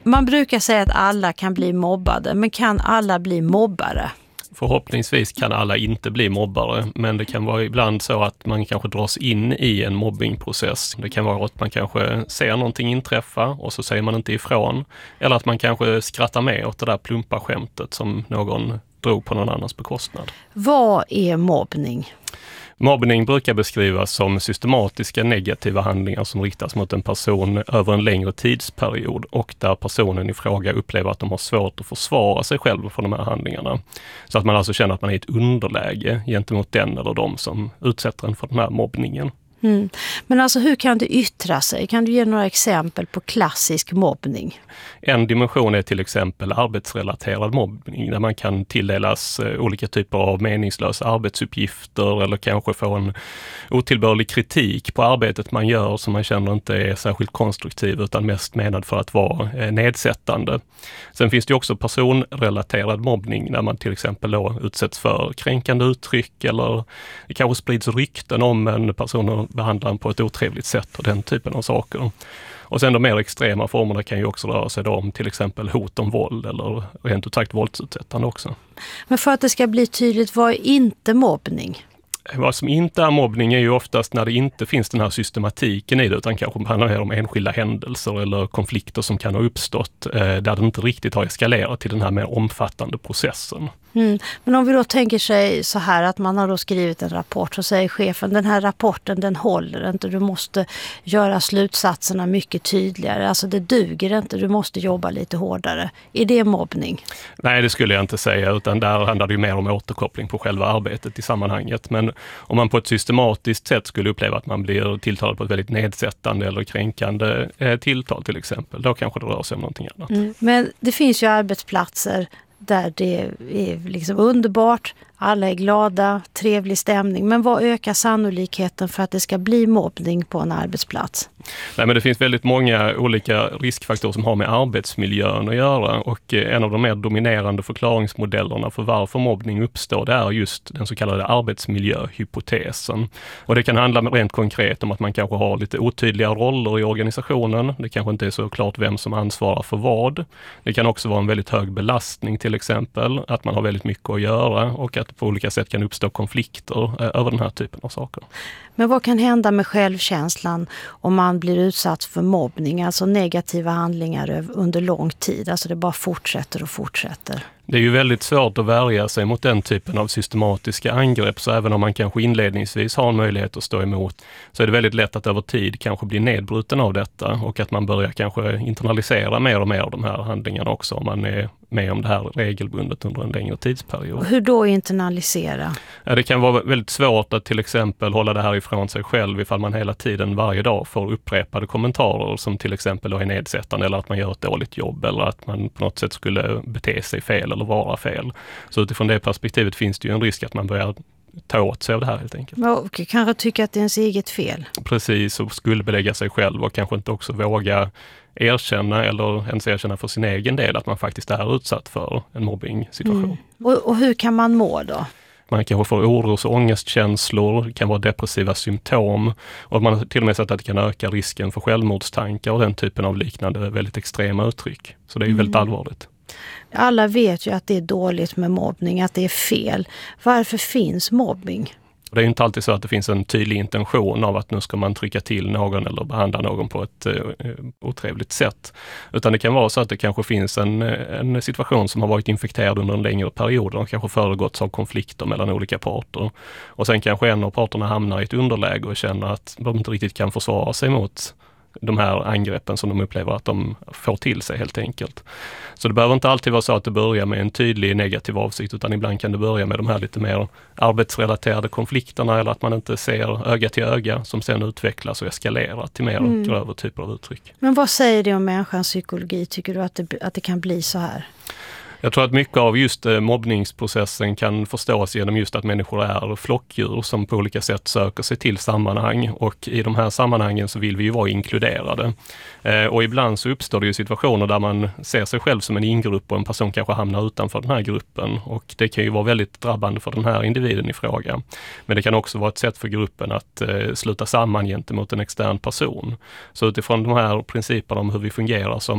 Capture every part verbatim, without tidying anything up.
Man brukar säga att alla kan bli mobbade, men kan alla bli mobbare? Förhoppningsvis kan alla inte bli mobbare, men det kan vara ibland så att man kanske dras in i en mobbingprocess. Det kan vara att man kanske ser någonting inträffa och så säger man inte ifrån. Eller att man kanske skrattar med åt det där plumpa skämtet som någon drog på någon annans bekostnad. Vad är mobbning? Mobbning brukar beskrivas som systematiska negativa handlingar som riktas mot en person över en längre tidsperiod och där personen i fråga upplever att de har svårt att försvara sig själv för de här handlingarna. Så att man alltså känner att man är i ett underläge gentemot den eller de som utsätter en för den här mobbningen. Mm. Men alltså hur kan det yttra sig? Kan du ge några exempel på klassisk mobbning? En dimension är till exempel arbetsrelaterad mobbning där man kan tilldelas olika typer av meningslösa arbetsuppgifter eller kanske få en otillbörlig kritik på arbetet man gör som man känner inte är särskilt konstruktiv utan mest menad för att vara nedsättande. Sen finns det också personrelaterad mobbning när man till exempel då utsätts för kränkande uttryck eller det kanske sprids rykten om en person och behandlar en på ett otrevligt sätt och den typen av saker. Och sen de mer extrema formerna kan ju också röra sig om till exempel hot om våld eller rent ut sagt våldsutsättande också. Men för att det ska bli tydligt, vad är inte mobbning? Vad som inte är mobbning är ju oftast när det inte finns den här systematiken i det utan kanske handlar mer om enskilda händelser eller konflikter som kan ha uppstått eh, där det inte riktigt har eskalerat till den här mer omfattande processen. Mm. Men om vi då tänker sig så här att man har då skrivit en rapport så säger chefen den här rapporten den håller inte, du måste göra slutsatserna mycket tydligare, alltså det duger inte, du måste jobba lite hårdare. Är det mobbning? Nej, det skulle jag inte säga utan där handlar det ju mer om återkoppling på själva arbetet i sammanhanget. Men om man på ett systematiskt sätt skulle uppleva att man blir tilltalad på ett väldigt nedsättande eller kränkande eh, tilltal till exempel, då kanske det rör sig om någonting annat. Mm. Men det finns ju arbetsplatser där det är liksom underbart, alla är glada, trevlig stämning. Men vad ökar sannolikheten för att det ska bli mobbning på en arbetsplats? Nej, men det finns väldigt många olika riskfaktorer som har med arbetsmiljön att göra och en av de mer dominerande förklaringsmodellerna för varför mobbning uppstår det är just den så kallade arbetsmiljöhypotesen. Och det kan handla rent konkret om att man kanske har lite otydliga roller i organisationen. Det kanske inte är så klart vem som ansvarar för vad. Det kan också vara en väldigt hög belastning till exempel, att man har väldigt mycket att göra och att på olika sätt kan uppstå konflikter över den här typen av saker. Men vad kan hända med självkänslan om man blir utsatt för mobbning, alltså negativa handlingar under lång tid, alltså det bara fortsätter och fortsätter? Det är ju väldigt svårt att värja sig mot den typen av systematiska angrepp, så även om man kanske inledningsvis har en möjlighet att stå emot så är det väldigt lätt att över tid kanske bli nedbruten av detta och att man börjar kanske internalisera mer och mer av de här handlingarna också om man är med om det här regelbundet under en längre tidsperiod. Hur då internalisera? Ja, det kan vara väldigt svårt att till exempel hålla det här ifrån sig själv ifall man hela tiden varje dag får upprepade kommentarer som till exempel då är nedsättande eller att man gör ett dåligt jobb eller att man på något sätt skulle bete sig fel eller vara fel. Så utifrån det perspektivet finns det ju en risk att man börjar ta åt sig av det här helt enkelt. Och kanske tycka att det är ens eget fel. Precis, och skuldbelägga sig själv och kanske inte också våga erkänna eller ens erkänna för sin egen del att man faktiskt är utsatt för en mobbing-situation. Mm. Och, och hur kan man må då? Man kanske får oros- och ångestkänslor, det kan vara depressiva symptom och man har till och med sett att det kan öka risken för självmordstankar och den typen av liknande väldigt extrema uttryck. Så det är ju mm. väldigt allvarligt. Alla vet ju att det är dåligt med mobbning, att det är fel. Varför finns mobbning? Det är ju inte alltid så att det finns en tydlig intention av att nu ska man trycka till någon eller behandla någon på ett eh, otrevligt sätt. Utan det kan vara så att det kanske finns en, en situation som har varit infekterad under en längre period och kanske föregåtts av konflikter mellan olika parter. Och sen kanske en av parterna hamnar i ett underläge och känner att de inte riktigt kan försvara sig mot de här angreppen som de upplever att de får till sig helt enkelt. Så det behöver inte alltid vara så att det börjar med en tydlig negativ avsikt utan ibland kan det börja med de här lite mer arbetsrelaterade konflikterna eller att man inte ser öga till öga som sen utvecklas och eskalerar till mer mm. grövre typer av uttryck. Men vad säger det om människans psykologi? Tycker du att det, att det kan bli så här? Jag tror att mycket av just mobbningsprocessen kan förstås genom just att människor är flockdjur som på olika sätt söker sig till sammanhang och i de här sammanhangen så vill vi ju vara inkluderade. Eh, och ibland så uppstår det ju situationer där man ser sig själv som en ingrupp och en person kanske hamnar utanför den här gruppen och det kan ju vara väldigt drabbande för den här individen i fråga. Men det kan också vara ett sätt för gruppen att eh, sluta samman gentemot en extern person. Så utifrån de här principerna om hur vi fungerar som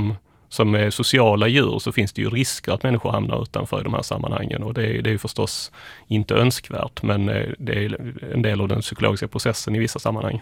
som sociala djur så finns det ju risker att människor hamnar utanför i de här sammanhangen, och det är, det är ju förstås inte önskvärt, men det är en del av den psykologiska processen i vissa sammanhang.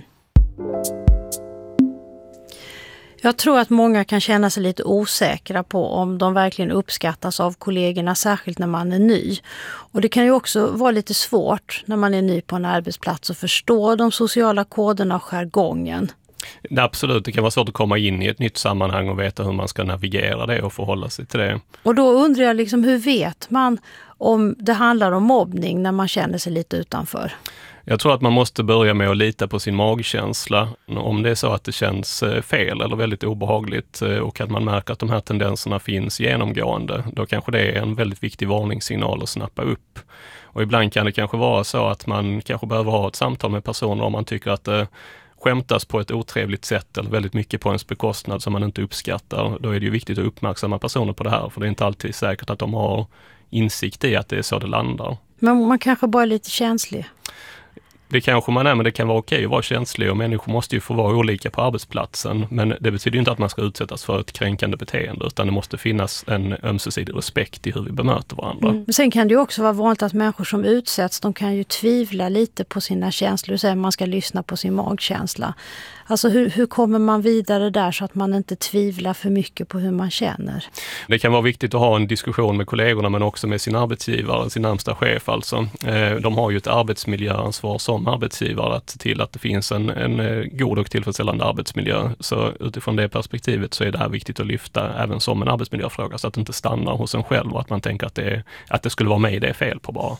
Jag tror att många kan känna sig lite osäkra på om de verkligen uppskattas av kollegorna, särskilt när man är ny. Och det kan ju också vara lite svårt när man är ny på en arbetsplats att förstå de sociala koderna och jargongen. Det absolut, det kan vara svårt att komma in i ett nytt sammanhang och veta hur man ska navigera det och förhålla sig till det. Och då undrar jag liksom, hur vet man om det handlar om mobbning när man känner sig lite utanför? Jag tror att man måste börja med att lita på sin magkänsla. Om det är så att det känns fel eller väldigt obehagligt och att man märker att de här tendenserna finns genomgående, då kanske det är en väldigt viktig varningssignal att snappa upp. Och ibland kan det kanske vara så att man kanske behöver ha ett samtal med personer om man tycker att det skämtas på ett otrevligt sätt eller väldigt mycket på ens bekostnad som man inte uppskattar. Då är det ju viktigt att uppmärksamma personer på det här, för det är inte alltid säkert att de har insikt i att det är så det landar. Men man kanske bara är lite känslig. Det kanske man är, men det kan vara okej att vara känslig, och människor måste ju få vara olika på arbetsplatsen. Men det betyder inte att man ska utsättas för ett kränkande beteende, utan det måste finnas en ömsesidig respekt i hur vi bemöter varandra. Mm. Sen kan det ju också vara vanligt att människor som utsätts, de kan ju tvivla lite på sina känslor och säga att man ska lyssna på sin magkänsla. Alltså hur, hur kommer man vidare där så att man inte tvivlar för mycket på hur man känner? Det kan vara viktigt att ha en diskussion med kollegorna, men också med sin arbetsgivare, sin närmsta chef alltså. De har ju ett arbetsmiljöansvar som arbetsgivare att se till att det finns en, en god och tillfredsställande arbetsmiljö. Så utifrån det perspektivet så är det här viktigt att lyfta även som en arbetsmiljöfråga, så att det inte stannar hos en själv och att man tänker att det, är, att det skulle vara mig det är fel på bara.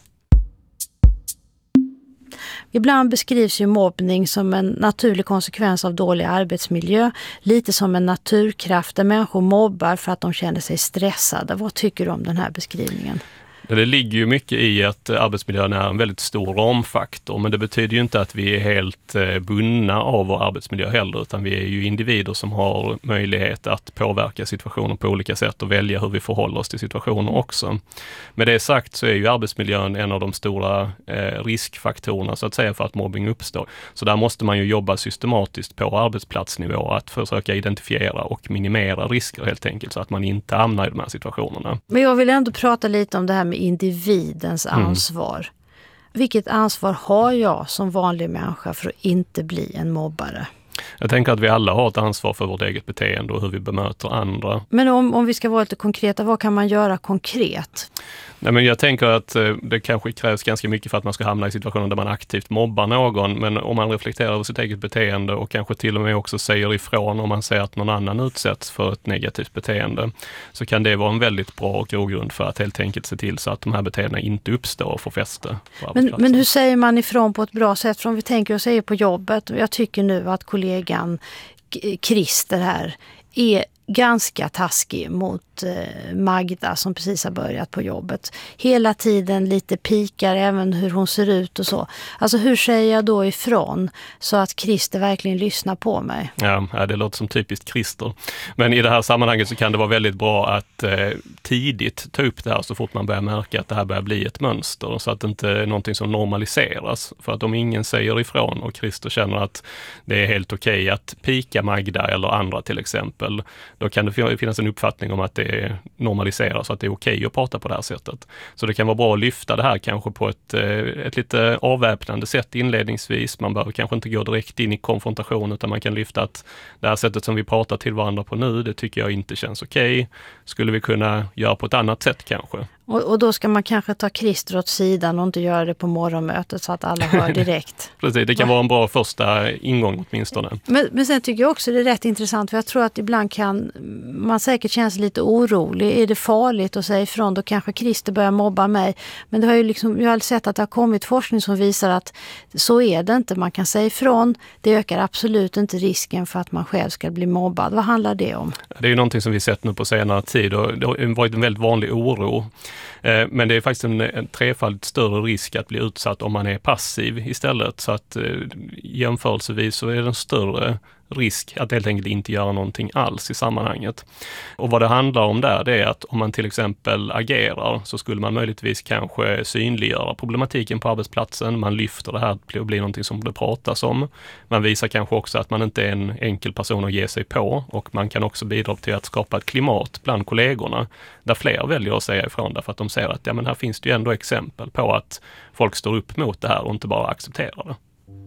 Ibland beskrivs ju mobbning som en naturlig konsekvens av dålig arbetsmiljö, lite som en naturkraft där människor mobbar för att de känner sig stressade. Vad tycker du om den här beskrivningen? Det ligger ju mycket i att arbetsmiljön är en väldigt stor ramfaktor, men det betyder ju inte att vi är helt bundna av vår arbetsmiljö heller, utan vi är ju individer som har möjlighet att påverka situationer på olika sätt och välja hur vi förhåller oss till situationer också. Med det sagt så är ju arbetsmiljön en av de stora eh, riskfaktorerna så att säga för att mobbing uppstår. Så där måste man ju jobba systematiskt på arbetsplatsnivå att försöka identifiera och minimera risker helt enkelt, så att man inte hamnar i de här situationerna. Men jag vill ändå prata lite om det här med individens ansvar. Mm. Vilket ansvar har jag som vanlig människa för att inte bli en mobbare? Jag tänker att vi alla har ett ansvar för vårt eget beteende och hur vi bemöter andra. Men om, om vi ska vara lite konkreta, vad kan man göra konkret? Nej, men jag tänker att eh, det kanske krävs ganska mycket för att man ska hamna i situationer där man aktivt mobbar någon. Men om man reflekterar över sitt eget beteende och kanske till och med också säger ifrån om man ser att någon annan utsätts för ett negativt beteende, så kan det vara en väldigt bra grogrund för att helt enkelt se till så att de här beteendena inte uppstår och får fäste. Men, men hur säger man ifrån på ett bra sätt? För om vi tänker oss säger på jobbet, jag tycker nu att kollegan Christer här är ganska taskig mot eh, Magda som precis har börjat på jobbet. Hela tiden lite pikar även hur hon ser ut och så. Alltså hur säger jag då ifrån så att Christer verkligen lyssnar på mig? Ja, det låter som typiskt Christer. Men i det här sammanhanget så kan det vara väldigt bra att eh, tidigt ta upp det här så fort man börjar märka att det här börjar bli ett mönster, så att det inte är någonting som normaliseras. För att om ingen säger ifrån och Christer känner att det är helt okej att pika Magda eller andra till exempel, då kan det finnas en uppfattning om att det normaliseras, att det är okej att prata på det här sättet. Så det kan vara bra att lyfta det här kanske på ett, ett lite avväpnande sätt inledningsvis. Man behöver kanske inte gå direkt in i konfrontation, utan man kan lyfta att det här sättet som vi pratar till varandra på nu, det tycker jag inte känns okej. Skulle vi kunna göra på ett annat sätt kanske? Och, och då ska man kanske ta Christer åt sidan och inte göra det på morgonmötet så att alla hör direkt. Precis, det kan vara en bra första ingång åtminstone. Men, men sen tycker jag också det är rätt intressant, för jag tror att ibland kan man säkert känna sig lite orolig. Är det farligt att säga ifrån? Då kanske Christer börjar mobba mig. Men det har ju liksom, jag har sett att det har kommit forskning som visar att så är det inte. Man kan säga ifrån. Det ökar absolut inte risken för att man själv ska bli mobbad. Vad handlar det om? Det är ju någonting som vi sett nu på senare tid, och det har varit en väldigt vanlig oro. Men det är faktiskt en, en trefaldigt större risk att bli utsatt om man är passiv istället. Så att jämförelsevis så är det en större risk att helt enkelt inte göra någonting alls i sammanhanget. Och vad det handlar om där, det är att om man till exempel agerar så skulle man möjligtvis kanske synliggöra problematiken på arbetsplatsen. Man lyfter det här till att bli någonting som det pratas om. Man visar kanske också att man inte är en enkel person att ge sig på, och man kan också bidra till att skapa ett klimat bland kollegorna där fler väljer att säga ifrån, därför att de ser att ja, men här finns det ju ändå exempel på att folk står upp mot det här och inte bara accepterar det.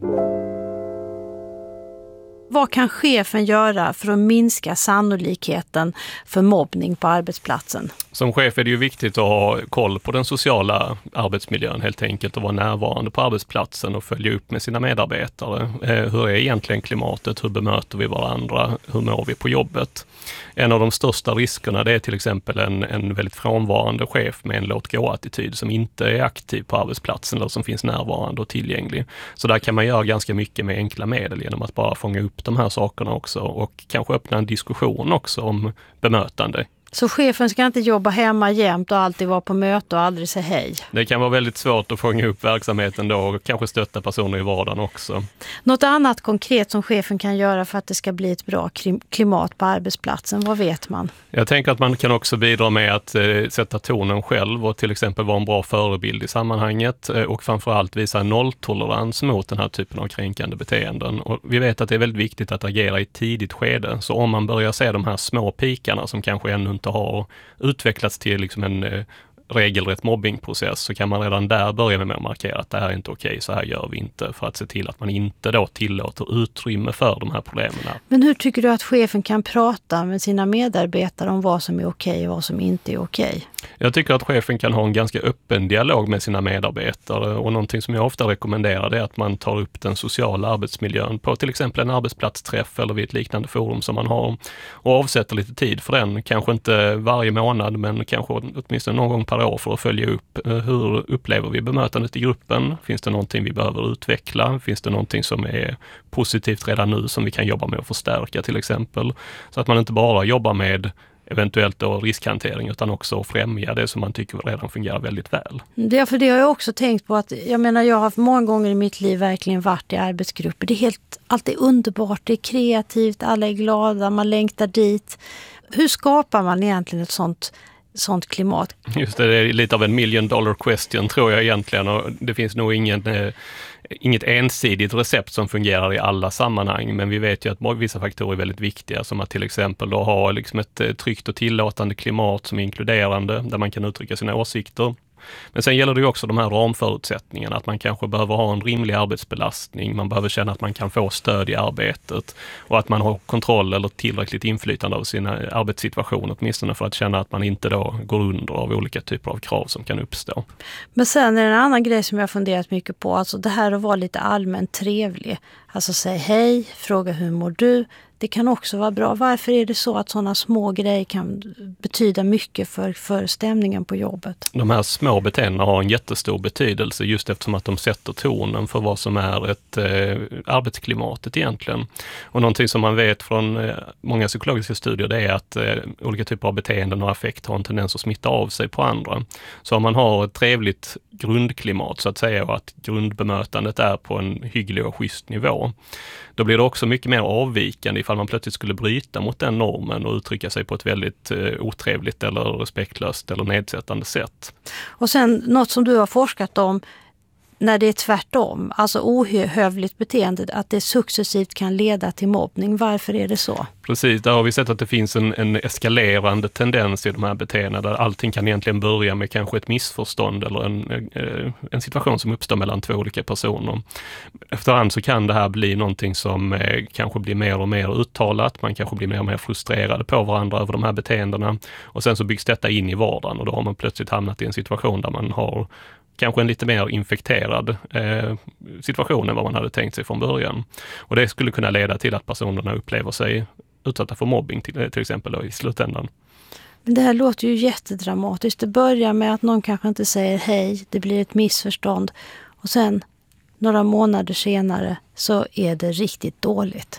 Vad kan chefen göra för att minska sannolikheten för mobbning på arbetsplatsen? Som chef är det ju viktigt att ha koll på den sociala arbetsmiljön helt enkelt, och vara närvarande på arbetsplatsen och följa upp med sina medarbetare. Eh, hur är egentligen klimatet? Hur bemöter vi varandra? Hur mår vi på jobbet? En av de största riskerna, det är till exempel en, en väldigt frånvarande chef med en låt-gå-attityd som inte är aktiv på arbetsplatsen eller som finns närvarande och tillgänglig. Så där kan man göra ganska mycket med enkla medel genom att bara fånga upp de här sakerna också, och kanske öppna en diskussion också om bemötande. Så chefen ska inte jobba hemma jämt och alltid vara på möte och aldrig säga hej? Det kan vara väldigt svårt att fånga upp verksamheten då och kanske stötta personer i vardagen också. Något annat konkret som chefen kan göra för att det ska bli ett bra klimat på arbetsplatsen, vad vet man? Jag tänker att man kan också bidra med att eh, sätta tonen själv och till exempel vara en bra förebild i sammanhanget, eh, och framförallt visa en nolltolerans mot den här typen av kränkande beteenden. Och vi vet att det är väldigt viktigt att agera i ett tidigt skede, så om man börjar se de här små pikarna som kanske ännu inte har utvecklats till liksom en eh, regelrätt mobbingprocess, så kan man redan där börja med att markera att det här är inte okej, så här gör vi inte, för att se till att man inte då tillåter utrymme för de här problemen. Men hur tycker du att chefen kan prata med sina medarbetare om vad som är okej och vad som inte är okej? Jag tycker att chefen kan ha en ganska öppen dialog med sina medarbetare, och någonting som jag ofta rekommenderar är att man tar upp den sociala arbetsmiljön på till exempel en arbetsplatsträff eller vid ett liknande forum som man har, och avsätter lite tid för den, kanske inte varje månad men kanske åtminstone någon gång per år för att följa upp hur upplever vi bemötandet i gruppen. Finns det någonting vi behöver utveckla? Finns det någonting som är positivt redan nu som vi kan jobba med att förstärka till exempel? Så att man inte bara jobbar med eventuellt då riskhantering utan också främja det som man tycker redan fungerar väldigt väl. Det, för det har jag också tänkt på, att jag menar jag har många gånger i mitt liv verkligen varit i arbetsgrupper. Det är helt, allt är underbart, det är kreativt, alla är glada, man längtar dit. Hur skapar man egentligen ett sånt sånt klimat? Just det, det är lite av en million dollar question tror jag egentligen, och det finns nog ingen, eh, inget ensidigt recept som fungerar i alla sammanhang, men vi vet ju att vissa faktorer är väldigt viktiga, som att till exempel då ha liksom ett eh, tryggt och tillåtande klimat som är inkluderande, där man kan uttrycka sina åsikter. Men sen gäller det ju också de här ramförutsättningarna, att man kanske behöver ha en rimlig arbetsbelastning, man behöver känna att man kan få stöd i arbetet och att man har kontroll eller tillräckligt inflytande av sin arbetssituation, åtminstone för att känna att man inte då går under av olika typer av krav som kan uppstå. Men sen är det en annan grej som jag har funderat mycket på, alltså det här att vara lite allmänt trevlig. Alltså säg hej, fråga hur mår du? Det kan också vara bra. Varför är det så att sådana små grejer kan betyda mycket för, för stämningen på jobbet? De här små beteendena har en jättestor betydelse just eftersom att de sätter tonen för vad som är ett eh, arbetsklimatet egentligen. Och någonting som man vet från eh, många psykologiska studier, det är att eh, olika typer av beteenden och affekt har en tendens att smitta av sig på andra. Så om man har ett trevligt grundklimat så att säga, och att grundbemötandet är på en hygglig och schysst nivå, då blir det också mycket mer avvikande ifall man plötsligt skulle bryta mot den normen och uttrycka sig på ett väldigt eh, otrevligt eller respektlöst eller nedsättande sätt. Och sen något som du har forskat om, när det är tvärtom, alltså ohövligt beteende, att det successivt kan leda till mobbning. Varför är det så? Precis, där har vi sett att det finns en, en eskalerande tendens i de här beteendena, där allting kan egentligen börja med kanske ett missförstånd eller en, en situation som uppstår mellan två olika personer. Efterhand så kan det här bli någonting som eh, kanske blir mer och mer uttalat, man kanske blir mer och mer frustrerade på varandra över de här beteendena, och sen så byggs detta in i vardagen och då har man plötsligt hamnat i en situation där man har kanske en lite mer infekterad eh, situation än vad man hade tänkt sig från början. Och det skulle kunna leda till att personerna upplever sig utsatta för mobbing till, till exempel då, i slutändan. Men det här låter ju jättedramatiskt. Det börjar med att någon kanske inte säger hej, det blir ett missförstånd, och sen några månader senare så är det riktigt dåligt.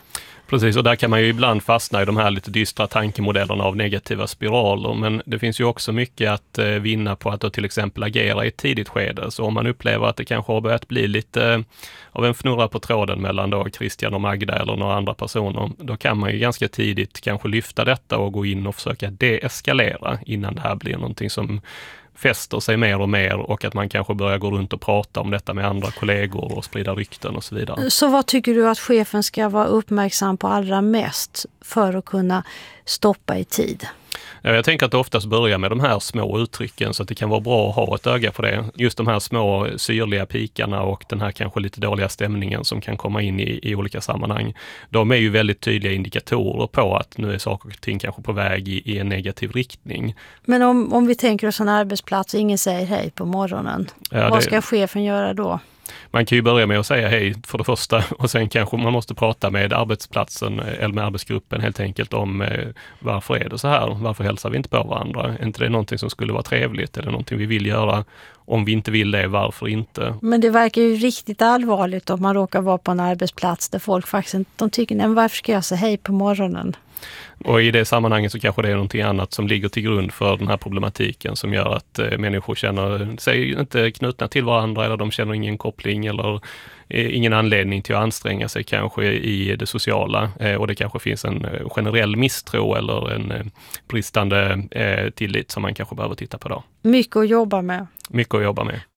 Precis, och där kan man ju ibland fastna i de här lite dystra tankemodellerna av negativa spiraler, men det finns ju också mycket att eh, vinna på att då till exempel agera i ett tidigt skede. Så om man upplever att det kanske har börjat bli lite eh, av en fnurra på tråden mellan då Christian och Magda eller några andra personer, då kan man ju ganska tidigt kanske lyfta detta och gå in och försöka deeskalera innan det här blir någonting som fäster sig mer och mer, och att man kanske börjar gå runt och prata om detta med andra kollegor och sprida rykten och så vidare. Så vad tycker du att chefen ska vara uppmärksam på allra mest för att kunna stoppa i tid? Jag tänker att det oftast börjar med de här små uttrycken, så att det kan vara bra att ha ett öga på det. Just de här små syrliga pikarna och den här kanske lite dåliga stämningen som kan komma in i, i olika sammanhang. De är ju väldigt tydliga indikatorer på att nu är saker och ting kanske på väg i, i en negativ riktning. Men om, om vi tänker oss en arbetsplats, ingen säger hej på morgonen. Ja, vad det... ska chefen göra då? Man kan ju börja med att säga hej för det första, och sen kanske man måste prata med arbetsplatsen eller med arbetsgruppen helt enkelt om eh, varför är det så här? Varför hälsar vi inte på varandra? Är inte det någonting som skulle vara trevligt? Är det någonting vi vill göra? Om vi inte vill det, varför inte? Men det verkar ju riktigt allvarligt om man råkar vara på en arbetsplats där folk faktiskt inte, de tycker, nej, varför ska jag säga hej på morgonen? Och i det sammanhanget så kanske det är någonting annat som ligger till grund för den här problematiken som gör att eh, människor känner sig inte knutna till varandra, eller de känner ingen koppling eller eh, ingen anledning till att anstränga sig kanske i det sociala. Eh, och det kanske finns en eh, generell misstro eller en eh, bristande eh, tillit som man kanske behöver titta på då. Mycket att jobba med. Mycket att jobba med.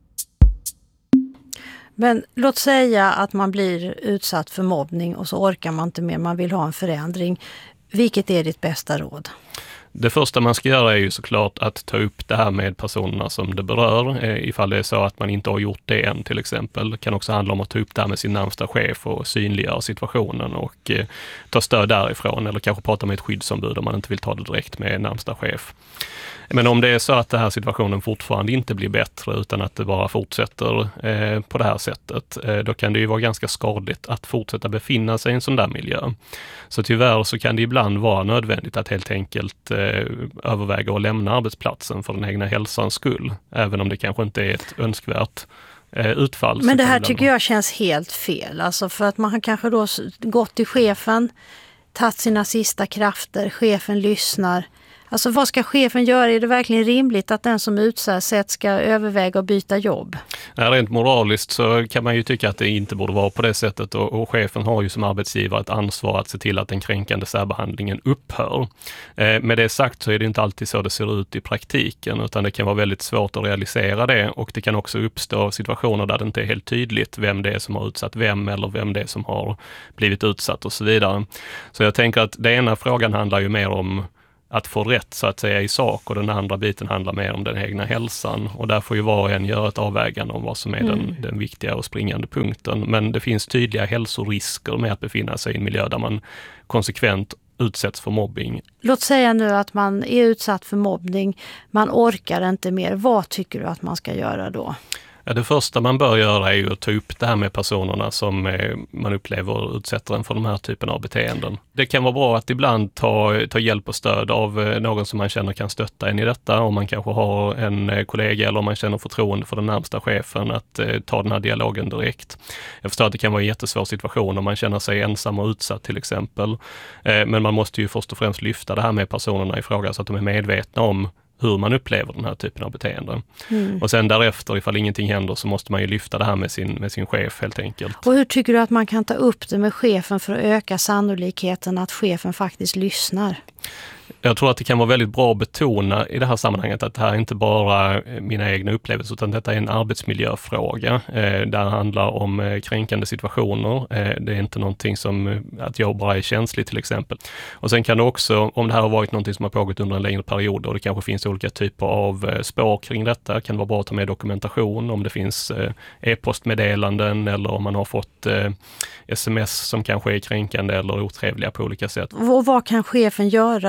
Men låt säga att man blir utsatt för mobbning och så orkar man inte mer, man vill ha en förändring. Vilket är ditt bästa råd? Det första man ska göra är ju såklart att ta upp det här med personerna som det berör. Eh, ifall det är så att man inte har gjort det än till exempel. Det kan också handla om att ta upp det här med sin närmsta chef och synliggöra situationen och eh, ta stöd därifrån, eller kanske prata med ett skyddsombud om man inte vill ta det direkt med närmsta chef. Men om det är så att den här situationen fortfarande inte blir bättre utan att det bara fortsätter eh, på det här sättet, eh, då kan det ju vara ganska skadligt att fortsätta befinna sig i en sån där miljö. Så tyvärr så kan det ibland vara nödvändigt att helt enkelt eh, överväga att lämna arbetsplatsen för den egna hälsans skull, även om det kanske inte är ett önskvärt eh, utfall. Men det här tycker jag känns helt fel, alltså för att man har kanske då gått till chefen, tagit sina sista krafter, chefen lyssnar. Alltså vad ska chefen göra? Är det verkligen rimligt att den som utsätts ska överväga att byta jobb? Nej, rent moraliskt så kan man ju tycka att det inte borde vara på det sättet, och, och chefen har ju som arbetsgivare ett ansvar att se till att den kränkande särbehandlingen upphör. Eh, med det sagt så är det inte alltid så det ser ut i praktiken, utan det kan vara väldigt svårt att realisera det, och det kan också uppstå situationer där det inte är helt tydligt vem det är som har utsatt vem eller vem det är som har blivit utsatt och så vidare. Så jag tänker att den ena frågan handlar ju mer om att få rätt så att säga i sak, och den andra biten handlar mer om den egna hälsan, och där får ju var och en göra ett avvägande om vad som är mm. den, den viktiga och springande punkten. Men det finns tydliga hälsorisker med att befinna sig i en miljö där man konsekvent utsätts för mobbing. Låt säga nu att man är utsatt för mobbning, man orkar inte mer. Vad tycker du att man ska göra då? Ja, det första man bör göra är ju att ta upp det här med personerna som eh, man upplever utsätter en för de här typen av beteenden. Det kan vara bra att ibland ta, ta hjälp och stöd av eh, någon som man känner kan stötta en i detta. Om man kanske har en eh, kollega eller om man känner förtroende för den närmsta chefen, att eh, ta den här dialogen direkt. Jag förstår att det kan vara en jättesvår situation om man känner sig ensam och utsatt till exempel. Eh, men man måste ju först och främst lyfta det här med personerna i fråga så att de är medvetna om hur man upplever den här typen av beteenden. Mm. Och sen därefter, ifall ingenting händer, så måste man ju lyfta det här med sin, med sin chef helt enkelt. Och hur tycker du att man kan ta upp det med chefen för att öka sannolikheten att chefen faktiskt lyssnar? Jag tror att det kan vara väldigt bra att betona i det här sammanhanget att det här är inte bara mina egna upplevelser, utan detta är en arbetsmiljöfråga. Eh, där handlar om eh, kränkande situationer. Eh, det är inte någonting som eh, att jag bara är känslig till exempel. Och sen kan det också, om det här har varit någonting som har pågått under en längre period och det kanske finns olika typer av eh, spår kring detta, kan det vara bra att ta med dokumentation om det finns eh, e-postmeddelanden eller om man har fått eh, sms som kanske är kränkande eller otrevliga på olika sätt. Och vad kan chefen göra då för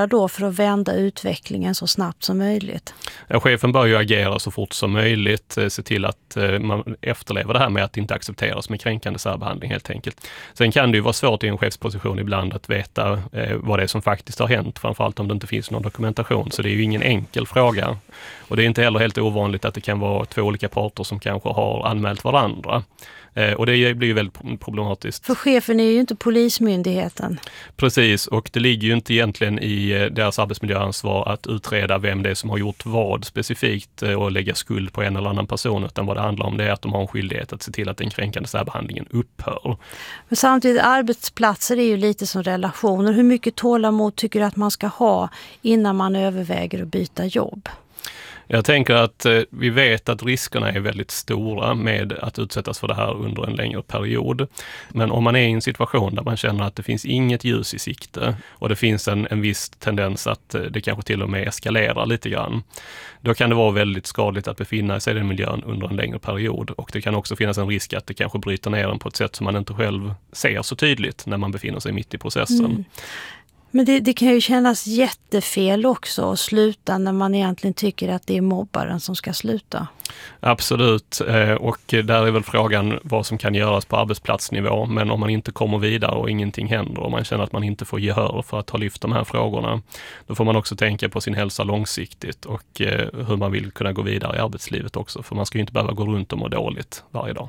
för att vända utvecklingen så snabbt som möjligt? Ja, chefen bör ju agera så fort som möjligt, se till att man efterlever det här med att inte accepteras med kränkande särbehandling helt enkelt. Sen kan det ju vara svårt i en chefsposition ibland att veta eh, vad det är som faktiskt har hänt, framförallt om det inte finns någon dokumentation, så det är ju ingen enkel fråga. Och det är inte heller helt ovanligt att det kan vara två olika parter som kanske har anmält varandra. Eh, och det blir ju väldigt problematiskt. För chefen är ju inte polismyndigheten. Precis, och det ligger ju inte egentligen i deras arbetsmiljöansvar att utreda vem det är som har gjort vad specifikt och lägga skuld på en eller annan person, utan vad det handlar om det är att de har en skyldighet att se till att den kränkande särbehandlingen upphör. Men samtidigt, arbetsplatser är ju lite som relationer. Hur mycket tålamod tycker du att man ska ha innan man överväger att byta jobb? Jag tänker att eh, vi vet att riskerna är väldigt stora med att utsättas för det här under en längre period. Men om man är i en situation där man känner att det finns inget ljus i sikte och det finns en, en viss tendens att eh, det kanske till och med eskalerar lite grann, då kan det vara väldigt skadligt att befinna sig i den miljön under en längre period. Och det kan också finnas en risk att det kanske bryter ner den på ett sätt som man inte själv ser så tydligt när man befinner sig mitt i processen. Mm. Men det, det kan ju kännas jättefel också att sluta när man egentligen tycker att det är mobbaren som ska sluta. Absolut, och där är väl frågan vad som kan göras på arbetsplatsnivå, men om man inte kommer vidare och ingenting händer och man känner att man inte får gehör för att ha lyft de här frågorna, då får man också tänka på sin hälsa långsiktigt och hur man vill kunna gå vidare i arbetslivet också, för man ska ju inte behöva gå runt och må dåligt varje dag.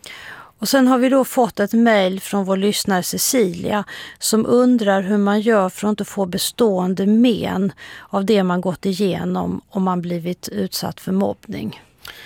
Och sen har vi då fått ett mejl från vår lyssnare Cecilia som undrar hur man gör för att inte få bestående men av det man gått igenom om man blivit utsatt för mobbning.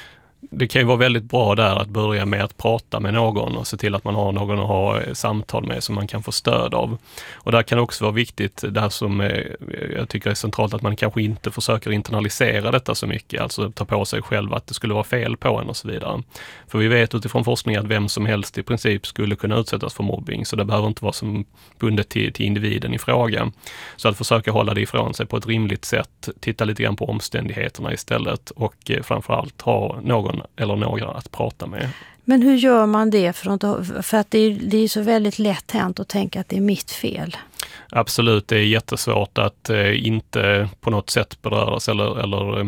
Det kan ju vara väldigt bra där att börja med att prata med någon och se till att man har någon att ha samtal med som man kan få stöd av. Och där kan det också vara viktigt, det här som jag tycker är centralt, att man kanske inte försöker internalisera detta så mycket, alltså ta på sig själv att det skulle vara fel på en och så vidare. För vi vet utifrån forskning att vem som helst i princip skulle kunna utsättas för mobbing, så det behöver inte vara som bundet till, till individen i fråga. Så att försöka hålla det ifrån sig på ett rimligt sätt, titta lite grann på omständigheterna istället och framförallt ha någon eller några att prata med. Men hur gör man det? För att, för att det, är, det är så väldigt lätt hänt att tänka att det är mitt fel. Absolut, det är jättesvårt att eh, inte på något sätt beröras eller, eller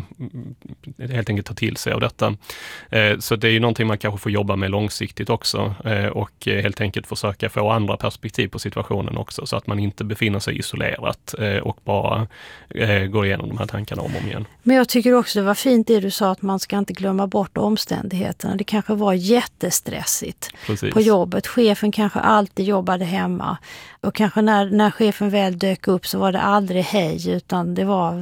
eh, helt enkelt ta till sig av detta. Eh, så det är ju någonting man kanske får jobba med långsiktigt också eh, och eh, helt enkelt försöka få andra perspektiv på situationen också, så att man inte befinner sig isolerat eh, och bara eh, går igenom de här tankarna om och om igen. Men jag tycker också det var fint det du sa, att man ska inte glömma bort omständigheterna. Det kanske var jättestressigt Precis. På jobbet. Chefen kanske alltid jobbade hemma och kanske när, när chefen väl dök upp så var det aldrig hej, utan det var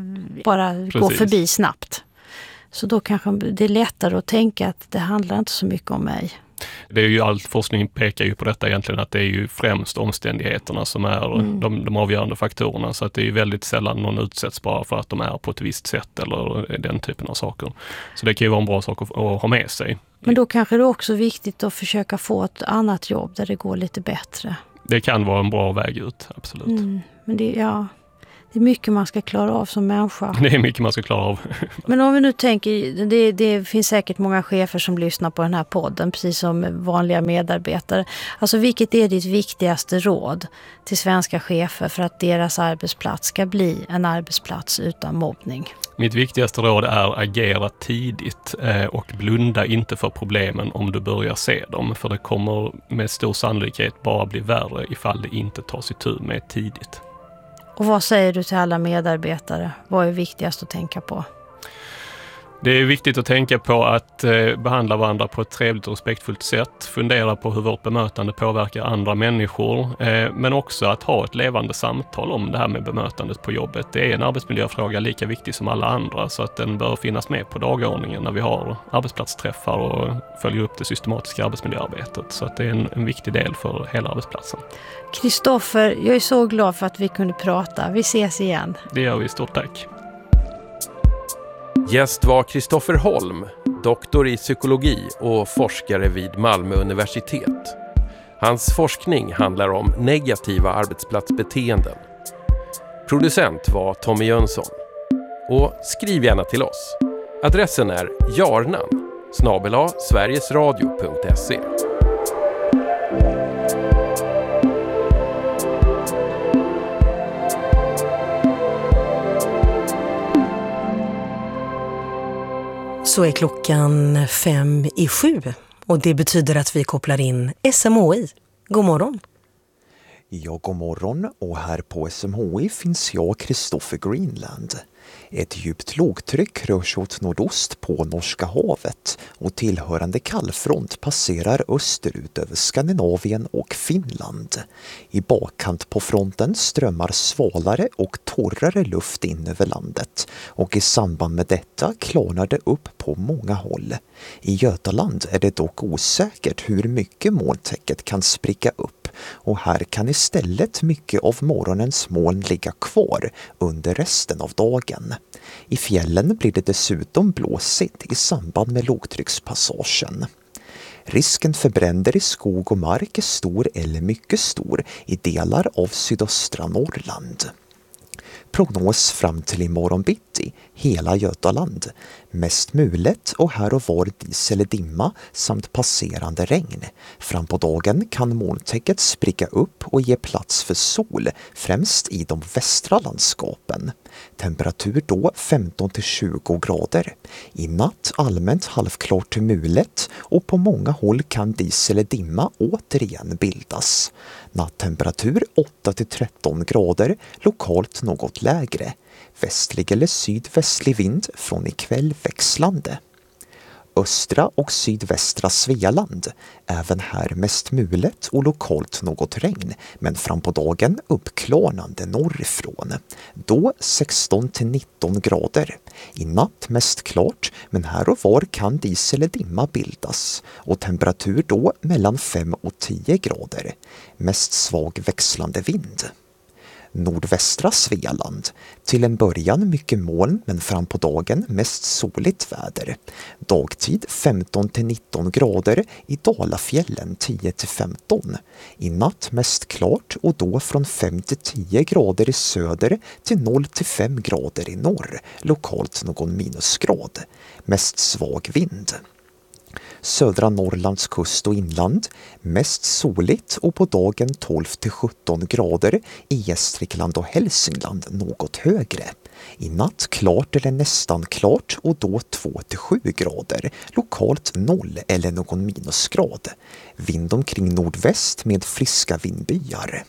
bara Precis. Gå förbi snabbt. Så då kanske det är lättare att tänka att det handlar inte så mycket om mig. Det är ju all forskning pekar ju på detta egentligen, att det är ju främst omständigheterna som är mm. de, de avgörande faktorerna, så att det är ju väldigt sällan någon utsätts bara för att de är på ett visst sätt eller den typen av saker. Så det kan ju vara en bra sak att, att ha med sig. Men då kanske det är också viktigt att försöka få ett annat jobb där det går lite bättre. Det kan vara en bra väg ut, absolut. Mm, men det, ja, det är mycket man ska klara av som människa. Det är mycket man ska klara av. Men om vi nu tänker, det, det finns säkert många chefer som lyssnar på den här podden, precis som vanliga medarbetare. Alltså vilket är ditt viktigaste råd till svenska chefer för att deras arbetsplats ska bli en arbetsplats utan mobbning? Mitt viktigaste råd är agera tidigt och blunda inte för problemen om du börjar se dem. För det kommer med stor sannolikhet bara bli värre ifall det inte tas itu med tidigt. Och vad säger du till alla medarbetare? Vad är viktigast att tänka på? Det är viktigt att tänka på att eh, behandla varandra på ett trevligt och respektfullt sätt. Fundera på hur vårt bemötande påverkar andra människor. Eh, men också att ha ett levande samtal om det här med bemötandet på jobbet. Det är en arbetsmiljöfråga lika viktig som alla andra, så att den bör finnas med på dagordningen när vi har arbetsplatsträffar och följer upp det systematiska arbetsmiljöarbetet. Så att det är en, en viktig del för hela arbetsplatsen. Kristoffer, jag är så glad för att vi kunde prata. Vi ses igen. Det gör vi. Stort tack. Gäst var Kristoffer Holm, doktor i psykologi och forskare vid Malmö universitet. Hans forskning handlar om negativa arbetsplatsbeteenden. Producent var Tommy Jönsson. Och skriv gärna till oss. Adressen är jarnan snabel-a sverigesradio punkt se. Så är klockan fem i sju och det betyder att vi kopplar in S M H I. God morgon! Ja, god morgon, och här på S M H I finns jag, Kristoffer Greenland. Ett djupt lågtryck rör sig åt nordost på Norska havet och tillhörande kallfront passerar österut över Skandinavien och Finland. I bakkant på fronten strömmar svalare och torrare luft in över landet och i samband med detta klarnar det upp på många håll. I Götaland är det dock osäkert hur mycket molntäcket kan spricka upp och här kan istället mycket av morgonens moln ligga kvar under resten av dagen. I fjällen blir det dessutom blåsigt i samband med lågtryckspassagen. Risken för bränder i skog och mark är stor eller mycket stor i delar av sydöstra Norrland. Prognos fram till imorgon bitti, hela Götaland. Mest mulet och här och var dis eller dimma samt passerande regn. Fram på dagen kan molntäcket spricka upp och ge plats för sol, främst i de västra landskapen. Temperatur då femton till tjugo grader. I natt allmänt halvklart till mulet och på många håll kan dis eller dimma återigen bildas. Nattemperatur åtta till tretton grader, lokalt något lägre. Västlig eller sydvästlig vind från ikväll växlande. Östra och sydvästra Svealand, även här mest mulet och lokalt något regn, men fram på dagen uppklarnande norrifrån. Då sexton till nitton grader. I natt mest klart, men här och var kan dis eller dimma bildas och temperatur då mellan fem och tio grader. Mest svag växlande vind. Nordvästra Svealand. Till en början mycket moln men fram på dagen mest soligt väder. Dagtid femton till nitton grader, i Dalafjällen tio till femton. I natt mest klart och då från fem till tio grader i söder till noll till fem grader i norr. Lokalt någon minusgrad. Mest svag vind. Södra Norrlands kust och inland, mest soligt och på dagen tolv till sjutton grader, i Gästrikland och Hälsingland något högre. I natt klart eller nästan klart och då två till sju grader, lokalt noll eller någon minusgrad. Vind omkring nordväst med friska vindbyar.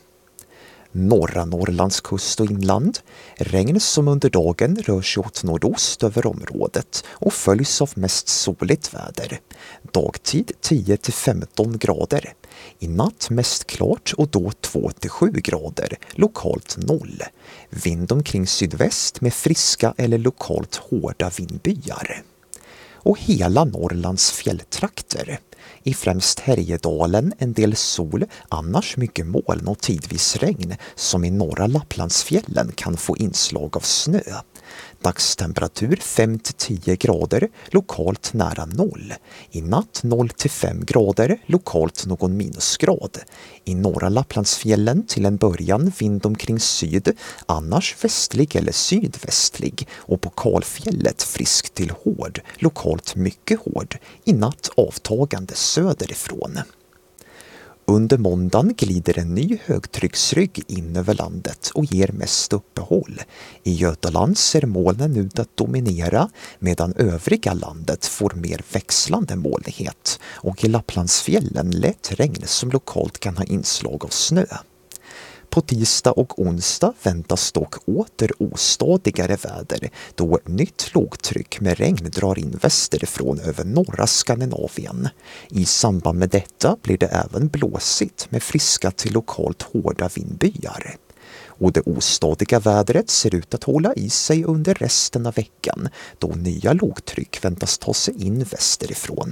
Norra Norrlands kust och inland. Regn som under dagen rör sig åt nordost över området och följs av mest soligt väder. Dagtid tio till femton grader. I natt mest klart och då två till sju grader, lokalt noll. Vind omkring sydväst med friska eller lokalt hårda vindbyar. Och hela Norrlands fjälltrakter. I främst Härjedalen en del sol, annars mycket moln och tidvis regn, som i norra Lapplandsfjällen kan få inslag av snö. Dagstemperatur fem till tio grader, lokalt nära noll. I natt noll till fem grader, lokalt någon minusgrad. I norra Lapplandsfjällen till en början vind omkring syd, annars västlig eller sydvästlig. Och på Kalfjället frisk till hård, lokalt mycket hård. I natt avtagande söderifrån. Under måndagen glider en ny högtrycksrygg in över landet och ger mest uppehåll. I Götaland ser molnen ut att dominera medan övriga landet får mer växlande molnighet och i Lapplandsfjällen lätt regn som lokalt kan ha inslag av snö. På tisdag och onsdag väntas dock åter ostadigare väder då nytt lågtryck med regn drar in västerifrån över norra Skandinavien. I samband med detta blir det även blåsigt med friska till lokalt hårda vindbyar. Och det ostadiga vädret ser ut att hålla i sig under resten av veckan då nya lågtryck väntas ta sig in västerifrån.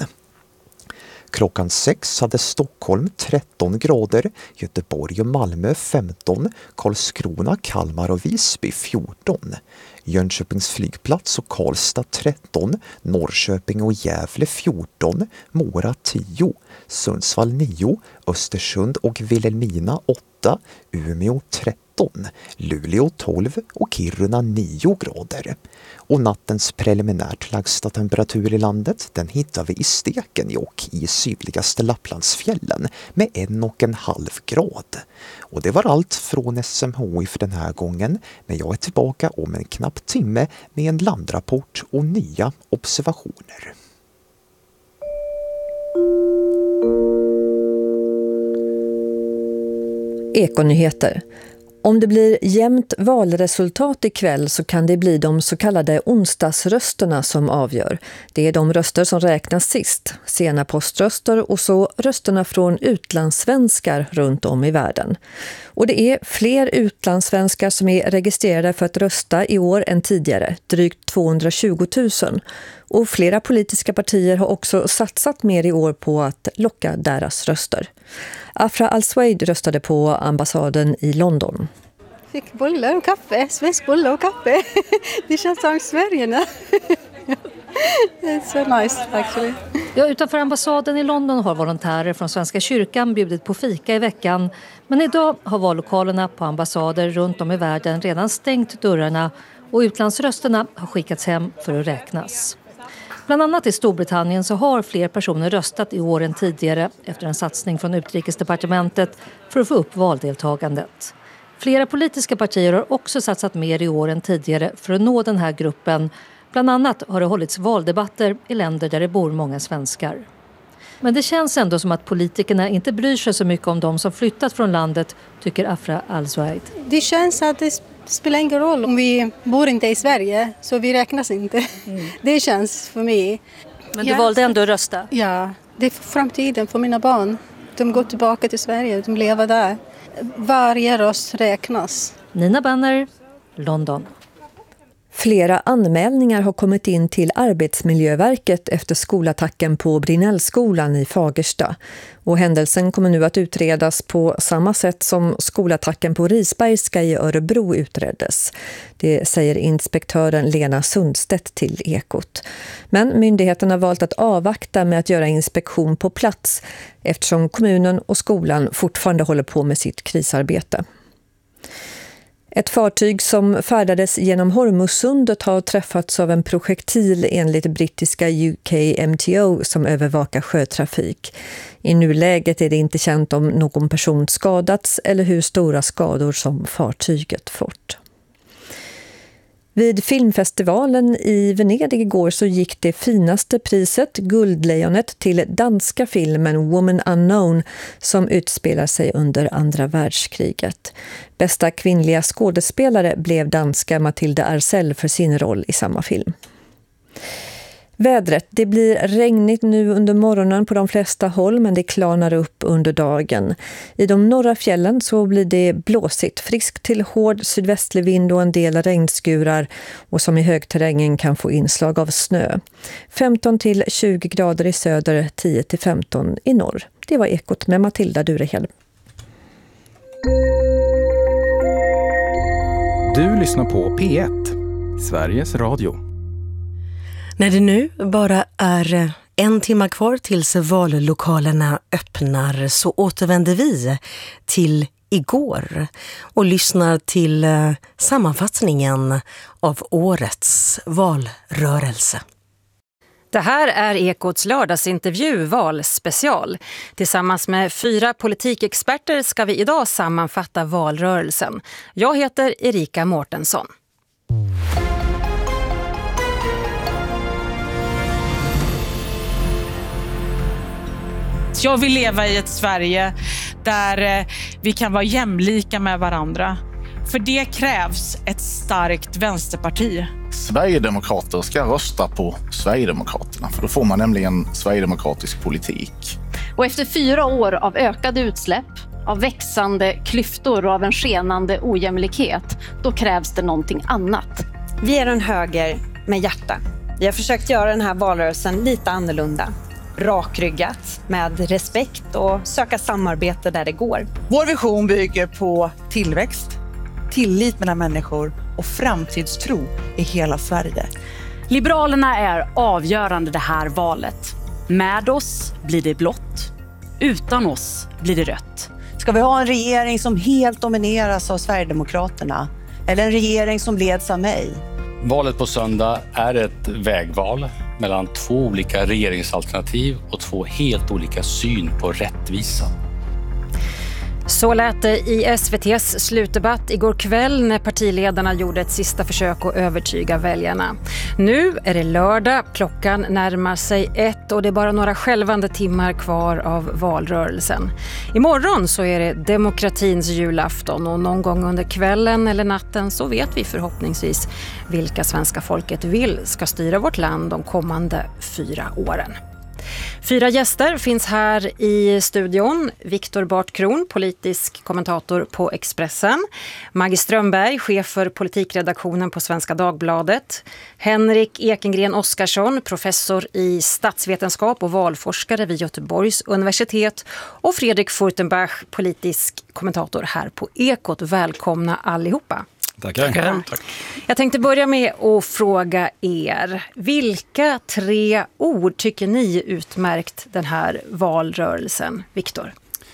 Klockan sex hade Stockholm tretton grader, Göteborg och Malmö femton, Karlskrona, Kalmar och Visby fjorton. Jönköpings flygplats och Karlstad tretton, Norrköping och Gävle fjorton, Mora tio, Sundsvall nio, Östersund och Vilhelmina åtta åtta, Umeå tretton, Luleå tolv och Kiruna nio grader. Och nattens preliminärt lägsta temperatur i landet, den hittar vi i Stekenjokk i sydligaste Lapplandsfjällen med en och en halv grad. Och det var allt från S M H I för den här gången, men jag är tillbaka om en knapp timme med en landrapport och nya observationer. Ekonyheter. Om det blir jämnt valresultat ikväll så kan det bli de så kallade onsdagsrösterna som avgör. Det är de röster som räknas sist, sena poströster och så rösterna från utlandssvenskar runt om i världen. Och det är fler utlandssvenskar som är registrerade för att rösta i år än tidigare, drygt tvåhundratjugo tusen. Och flera politiska partier har också satsat mer i år på att locka deras röster. Afra Al-Suaid röstade på ambassaden i London. Fick bullar och kaffe, svensk bullar och kaffe. Det känns som Sverige nu. It's so nice actually. Ja, utanför ambassaden i London har volontärer från Svenska kyrkan bjudit på fika i veckan. Men idag har vallokalerna på ambassader runt om i världen redan stängt dörrarna och utlandsrösterna har skickats hem för att räknas. Bland annat i Storbritannien så har fler personer röstat i år än tidigare efter en satsning från Utrikesdepartementet för att få upp valdeltagandet. Flera politiska partier har också satsat mer i år än tidigare för att nå den här gruppen. Bland annat har det hållits valdebatter i länder där det bor många svenskar. Men det känns ändå som att politikerna inte bryr sig så mycket om de som flyttat från landet, tycker Afra Al-Suaid. Det känns att det spelar ingen roll om vi bor inte i Sverige, så vi räknas inte. Mm. Det känns för mig. Men du ja. valde ändå att rösta? Ja, det är för framtiden för mina barn. De går tillbaka till Sverige, de lever där. Varje röst räknas. Nina Banner, London. Flera anmälningar har kommit in till Arbetsmiljöverket efter skolattacken på Brinnellskolan i Fagersta. Och händelsen kommer nu att utredas på samma sätt som skolattacken på Risbergska i Örebro utreddes. Det säger inspektören Lena Sundstedt till Ekot. Men myndigheten har valt att avvakta med att göra inspektion på plats eftersom kommunen och skolan fortfarande håller på med sitt krisarbete. Ett fartyg som färdades genom Hormuzsundet har träffats av en projektil enligt brittiska U K M T O som övervakar sjötrafik. I nuläget är det inte känt om någon person skadats eller hur stora skador som fartyget fått. Vid filmfestivalen i Venedig igår så gick det finaste priset, Guldlejonet, till danska filmen Woman Unknown som utspelar sig under andra världskriget. Bästa kvinnliga skådespelare blev danska Mathilde Arcel för sin roll i samma film. Vädret, det blir regnigt nu under morgonen på de flesta håll men det klarnar upp under dagen. I de norra fjällen så blir det blåsigt, friskt till hård sydvästlig vind och en del regnskurar och som i högterrängen kan få inslag av snö. femton till tjugo grader i söder, tio till femton i norr. Det var Ekot med Matilda Durehel. Du lyssnar på P ett, Sveriges Radio. När det nu bara är en timme kvar tills vallokalerna öppnar så återvänder vi till igår och lyssnar till sammanfattningen av årets valrörelse. Det här är Ekots lördagsintervju valspecial. Tillsammans med fyra politikexperter ska vi idag sammanfatta valrörelsen. Jag heter Erika Mårtensson. Jag vill leva i ett Sverige där vi kan vara jämlika med varandra. För det krävs ett starkt vänsterparti. Sverigedemokrater ska rösta på Sverigedemokraterna, för då får man nämligen sverigedemokratisk politik. Och efter fyra år av ökade utsläpp, av växande klyftor och av en skenande ojämlikhet, då krävs det någonting annat. Vi är en höger med hjärta. Vi har försökt göra den här valrörelsen lite annorlunda. Rakryggat, med respekt och söka samarbete där det går. Vår vision bygger på tillväxt, tillit mellan människor och framtidstro i hela Sverige. Liberalerna är avgörande det här valet. Med oss blir det blått, utan oss blir det rött. Ska vi ha en regering som helt domineras av Sverigedemokraterna? Eller en regering som leds av mig? Valet på söndag är ett vägval mellan två olika regeringsalternativ och två helt olika syn på rättvisa. Så lät det i S V T:s slutdebatt igår kväll när partiledarna gjorde ett sista försök att övertyga väljarna. Nu är det lördag, klockan närmar sig ett och det är bara några skälvande timmar kvar av valrörelsen. Imorgon så är det demokratins julafton och någon gång under kvällen eller natten så vet vi förhoppningsvis vilka svenska folket vill ska styra vårt land de kommande fyra åren. Fyra gäster finns här i studion. Viktor Bartkron, politisk kommentator på Expressen. Maggie Strömberg, chef för politikredaktionen på Svenska Dagbladet. Henrik Ekengren Oskarsson, professor i statsvetenskap och valforskare vid Göteborgs universitet. Och Fredrik Furtenbach, politisk kommentator här på Ekot. Välkomna allihopa. Tackar. Tackar. Tack. Jag tänkte börja med att fråga er. Vilka tre ord tycker ni utmärkt den här valrörelsen? Viktor?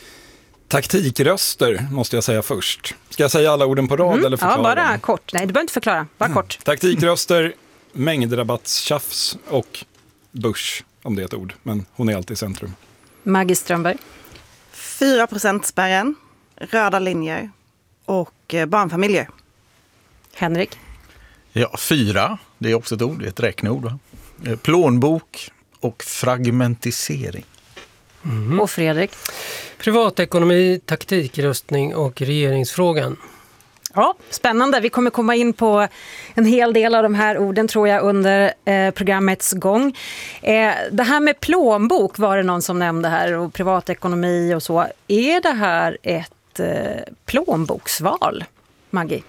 Taktikröster måste jag säga först. Ska jag säga alla orden på rad mm. eller förklara? Ja, bara dem? kort. Nej, du behöver inte förklara. Bara mm. kort. Taktikröster, mängdrabattstjafs och börs, om det är ett ord. Men hon är alltid i centrum. Maggie Strömberg? fyra procent spärren, röda linjer och barnfamiljer. Henrik? Ja, fyra. Det är också ett ord, det är ett räkneord. Va? Plånbok och fragmentisering. Mm. Och Fredrik? Privatekonomi, taktikröstning och regeringsfrågan. Ja, spännande. Vi kommer komma in på en hel del av de här orden tror jag under eh, programmets gång. Eh, det här med plånbok var det någon som nämnde här och privatekonomi och så. Är det här ett eh, plånboksval, Maggie?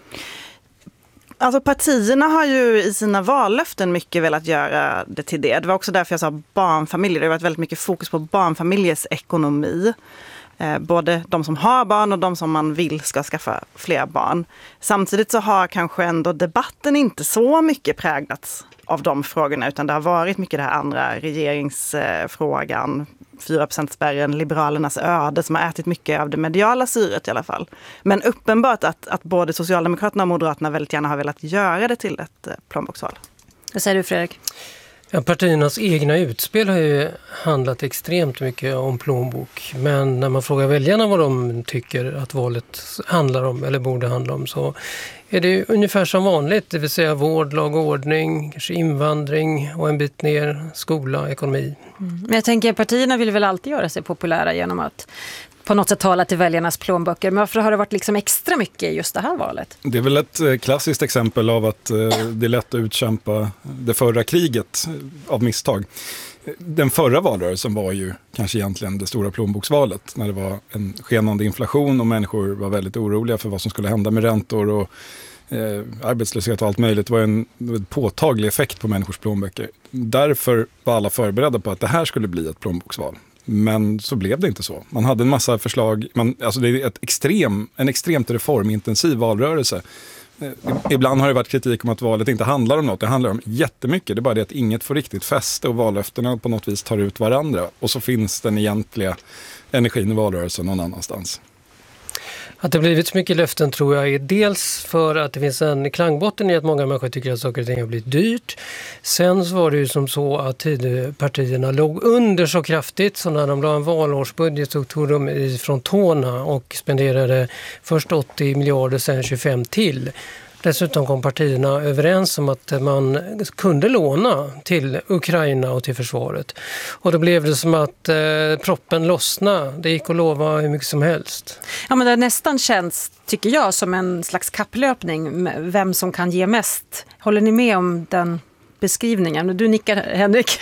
Alltså partierna har ju i sina vallöften mycket velat göra det till det. Det var också därför jag sa barnfamiljer. Det har varit väldigt mycket fokus på barnfamiljers ekonomi. Eh, både de som har barn och de som man vill ska skaffa fler barn. Samtidigt så har kanske ändå debatten inte så mycket präglats av de frågorna utan det har varit mycket det här andra regeringsfrågan, fyra procent-spärren, Liberalernas öde som har ätit mycket av det mediala syret i alla fall. Men uppenbart att, att både Socialdemokraterna och Moderaterna väldigt gärna har velat göra det till ett plånboksval. Vad säger du, Fredrik? Ja, partiernas egna utspel har ju handlat extremt mycket om plånbok. Men när man frågar väljarna vad de tycker att valet handlar om eller borde handla om så är det ungefär som vanligt. Det vill säga vård, lag och ordning, kanske invandring och en bit ner, skola, ekonomi. Mm. Men jag tänker att partierna vill väl alltid göra sig populära genom att på något sätt tala till väljarnas plånböcker. Men varför har det varit liksom extra mycket i just det här valet? Det är väl ett klassiskt exempel av att det är lätt att utkämpa det förra kriget av misstag. Den förra valrörelsen var ju kanske egentligen det stora plånboksvalet när det var en skenande inflation och människor var väldigt oroliga för vad som skulle hända med räntor och eh, arbetslöshet och allt möjligt. Det var en, en påtaglig effekt på människors plånböcker. Därför var alla förberedda på att det här skulle bli ett plånboksval. Men så blev det inte så. Man hade en massa förslag. Man, alltså det är ett extrem, en extremt reformintensiv valrörelse. Ibland har det varit kritik om att valet inte handlar om något. Det handlar om jättemycket. Det är bara det att inget får riktigt fäste och vallöftena på något vis tar ut varandra. Och så finns den egentliga energin i valrörelsen någon annanstans. Att det blivit så mycket löften tror jag är dels för att det finns en klangbotten i att många människor tycker att saker och ting har blivit dyrt. Sen så var det ju som så att Tidöpartierna låg under så kraftigt så när de la en valårsbudget så tog de ifrån tårna och spenderade först åttio miljarder sen tjugofem till. Dessutom kom partierna överens om att man kunde låna till Ukraina och till försvaret. Och då blev det som att eh, proppen lossna. Det gick att lova hur mycket som helst. Ja, men det nästan känns, tycker jag, som en slags kapplöpning. Vem som kan ge mest. Håller ni med om den beskrivningen? Du nickar, Henrik.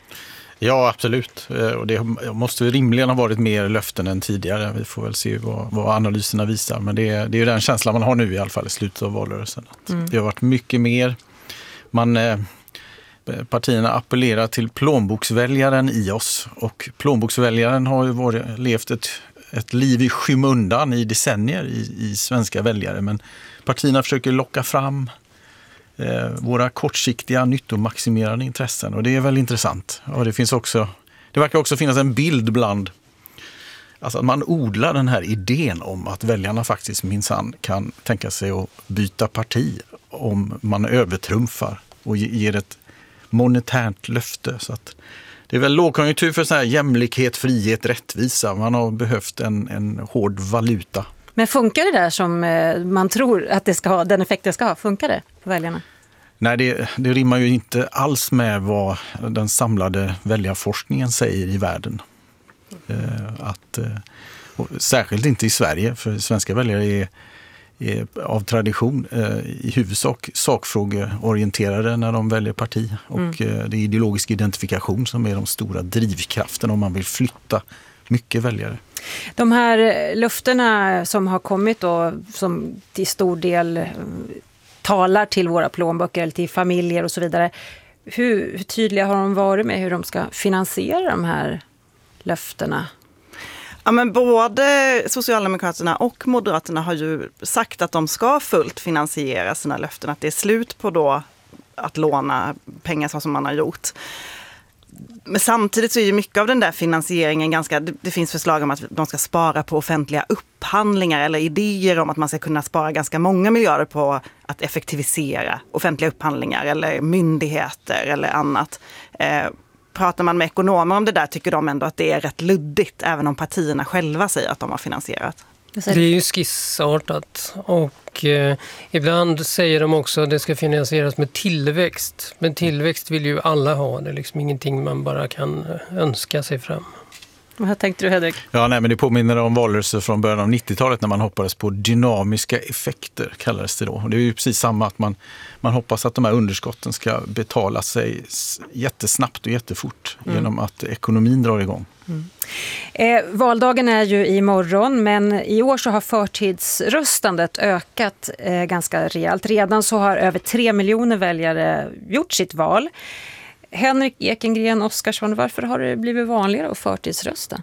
Ja, absolut. Och det måste rimligen ha varit mer löften än tidigare. Vi får väl se vad, vad analyserna visar. Men det är, det är ju den känslan man har nu i alla fall i slutet av valrörelsen. Mm. Det har varit mycket mer. Man, eh, partierna appellerar till plånboksväljaren i oss. Och plånboksväljaren har ju varit, levt ett, ett liv i skymundan i decennier i, i svenska väljare. Men partierna försöker locka fram Eh, våra kortsiktiga nyttomaximerande intressen och det är väl intressant. Och det finns också, det verkar också finnas en bild bland Alltså att man odlar den här idén om att väljarna faktiskt minsann kan tänka sig att byta parti om man övertrumfar och ger ett monetärt löfte. Så att det är väl lågkonjunktur för så här jämlikhet, frihet, rättvisa. Man har behövt en, en hård valuta. Men funkar det där som man tror att det ska ha, den effekt det ska ha? Funkar det på väljarna? Nej, det, det rimmar ju inte alls med vad den samlade väljarforskningen säger i världen. Eh, att, eh, särskilt inte i Sverige, för svenska väljare är, är av tradition eh, i huvudsak sakfrågeorienterade när de väljer parti. Och mm. eh, det är ideologisk identifikation som är de stora drivkrafterna om man vill flytta mycket väljare. De här löftena som har kommit och som till stor del talar till våra plånböcker eller till familjer och så vidare. Hur, hur tydliga har de varit med hur de ska finansiera de här löftena? Ja, men både Socialdemokraterna och Moderaterna har ju sagt att de ska fullt finansiera sina löften. Att det är slut på då att låna pengar så som man har gjort. Men samtidigt så är ju mycket av den där finansieringen ganska, det, det finns förslag om att de ska spara på offentliga upphandlingar eller idéer om att man ska kunna spara ganska många miljarder på att effektivisera offentliga upphandlingar eller myndigheter eller annat. Eh, pratar man med ekonomer om det där tycker de ändå att det är rätt luddigt även om partierna själva säger att de har finansierat. Det är ju skissartat och eh, ibland säger de också att det ska finansieras med tillväxt. Men tillväxt vill ju alla ha, det är liksom ingenting man bara kan önska sig fram. Vad tänkte du, Hedvig? Ja, nej, men det påminner om valrörelser från början av nittiotalet när man hoppades på dynamiska effekter, kallades det då. Och det är ju precis samma att man, man hoppas att de här underskotten ska betala sig jättesnabbt och jättefort mm. genom att ekonomin drar igång. Mm. Eh, valdagen är ju imorgon, men i år så har förtidsröstandet ökat eh, ganska rejält. Redan så har över tre miljoner väljare gjort sitt val. Henrik Ekengren Oskarsson, varför har det blivit vanligare att förtidsrösta?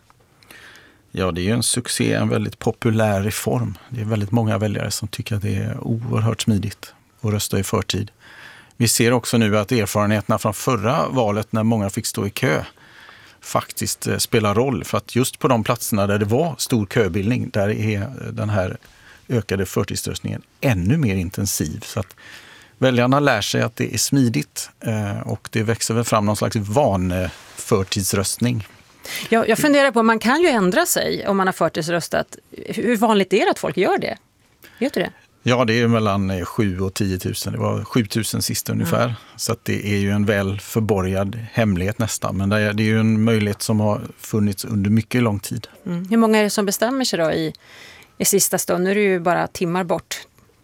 Ja, det är ju en succé, en väldigt populär reform. Det är väldigt många väljare som tycker att det är oerhört smidigt att rösta i förtid. Vi ser också nu att erfarenheterna från förra valet när många fick stå i kö faktiskt spelar roll. För att just på de platserna där det var stor köbildning, där är den här ökade förtidsröstningen ännu mer intensiv. Så att väljarna lär sig att det är smidigt och det växer väl fram någon slags vanförtidsröstning. Jag, jag funderar på, man kan ju ändra sig om man har förtidsröstat. Hur vanligt är det att folk gör det? Vet du det? Ja, det är mellan sju och tio tusen. Det var sju tusen sist ungefär. Mm. Så att det är ju en väl förborgad hemlighet nästan. Men det är, det är ju en möjlighet som har funnits under mycket lång tid. Mm. Hur många är det som bestämmer sig då i, i sista stund? Nu är det ju bara timmar bort.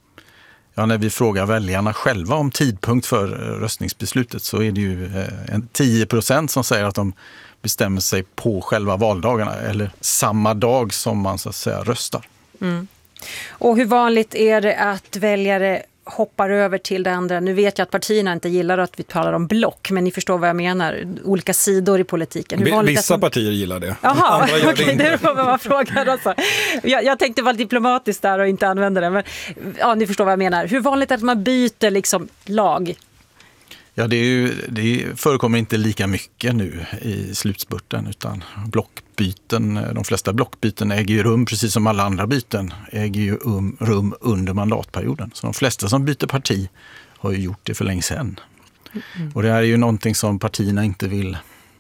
Ja, när vi frågar väljarna själva om tidpunkt för röstningsbeslutet så är det ju en tio procent som säger att de bestämmer sig på själva valdagarna eller samma dag som man så att säga röstar. Mm. Och hur vanligt är det att väljare hoppar över till det andra? Nu vet jag att partierna inte gillar att vi talar om block, men ni förstår vad jag menar. Olika sidor i politiken. Hur vanligt Vissa att... partier gillar det. Jaha, okej, okay, det var vad frågan alltså. jag, jag tänkte vara diplomatiskt där och inte använda det, men ja, ni förstår vad jag menar. Hur vanligt är det att man byter liksom lag? Ja, det, är ju, det förekommer inte lika mycket nu i slutspurten utan blockbyten, de flesta blockbyten äger ju rum precis som alla andra byten äger ju um, rum under mandatperioden. Så de flesta som byter parti har ju gjort det för länge sedan. Mm. Och det här är ju någonting som partierna inte vill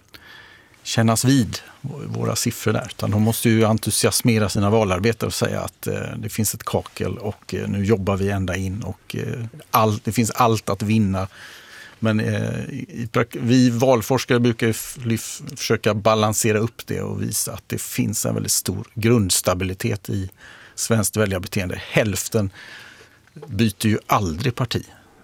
kännas vid, våra siffror där. Utan de måste ju entusiasmera sina valarbetare och säga att eh, det finns ett kakel och eh, nu jobbar vi ända in och eh, all, det finns allt att vinna. Men eh, i, vi valforskare brukar ju f- försöka balansera upp det och visa att det finns en väldigt stor grundstabilitet i svenskt väljarbeteende. Hälften byter ju aldrig parti.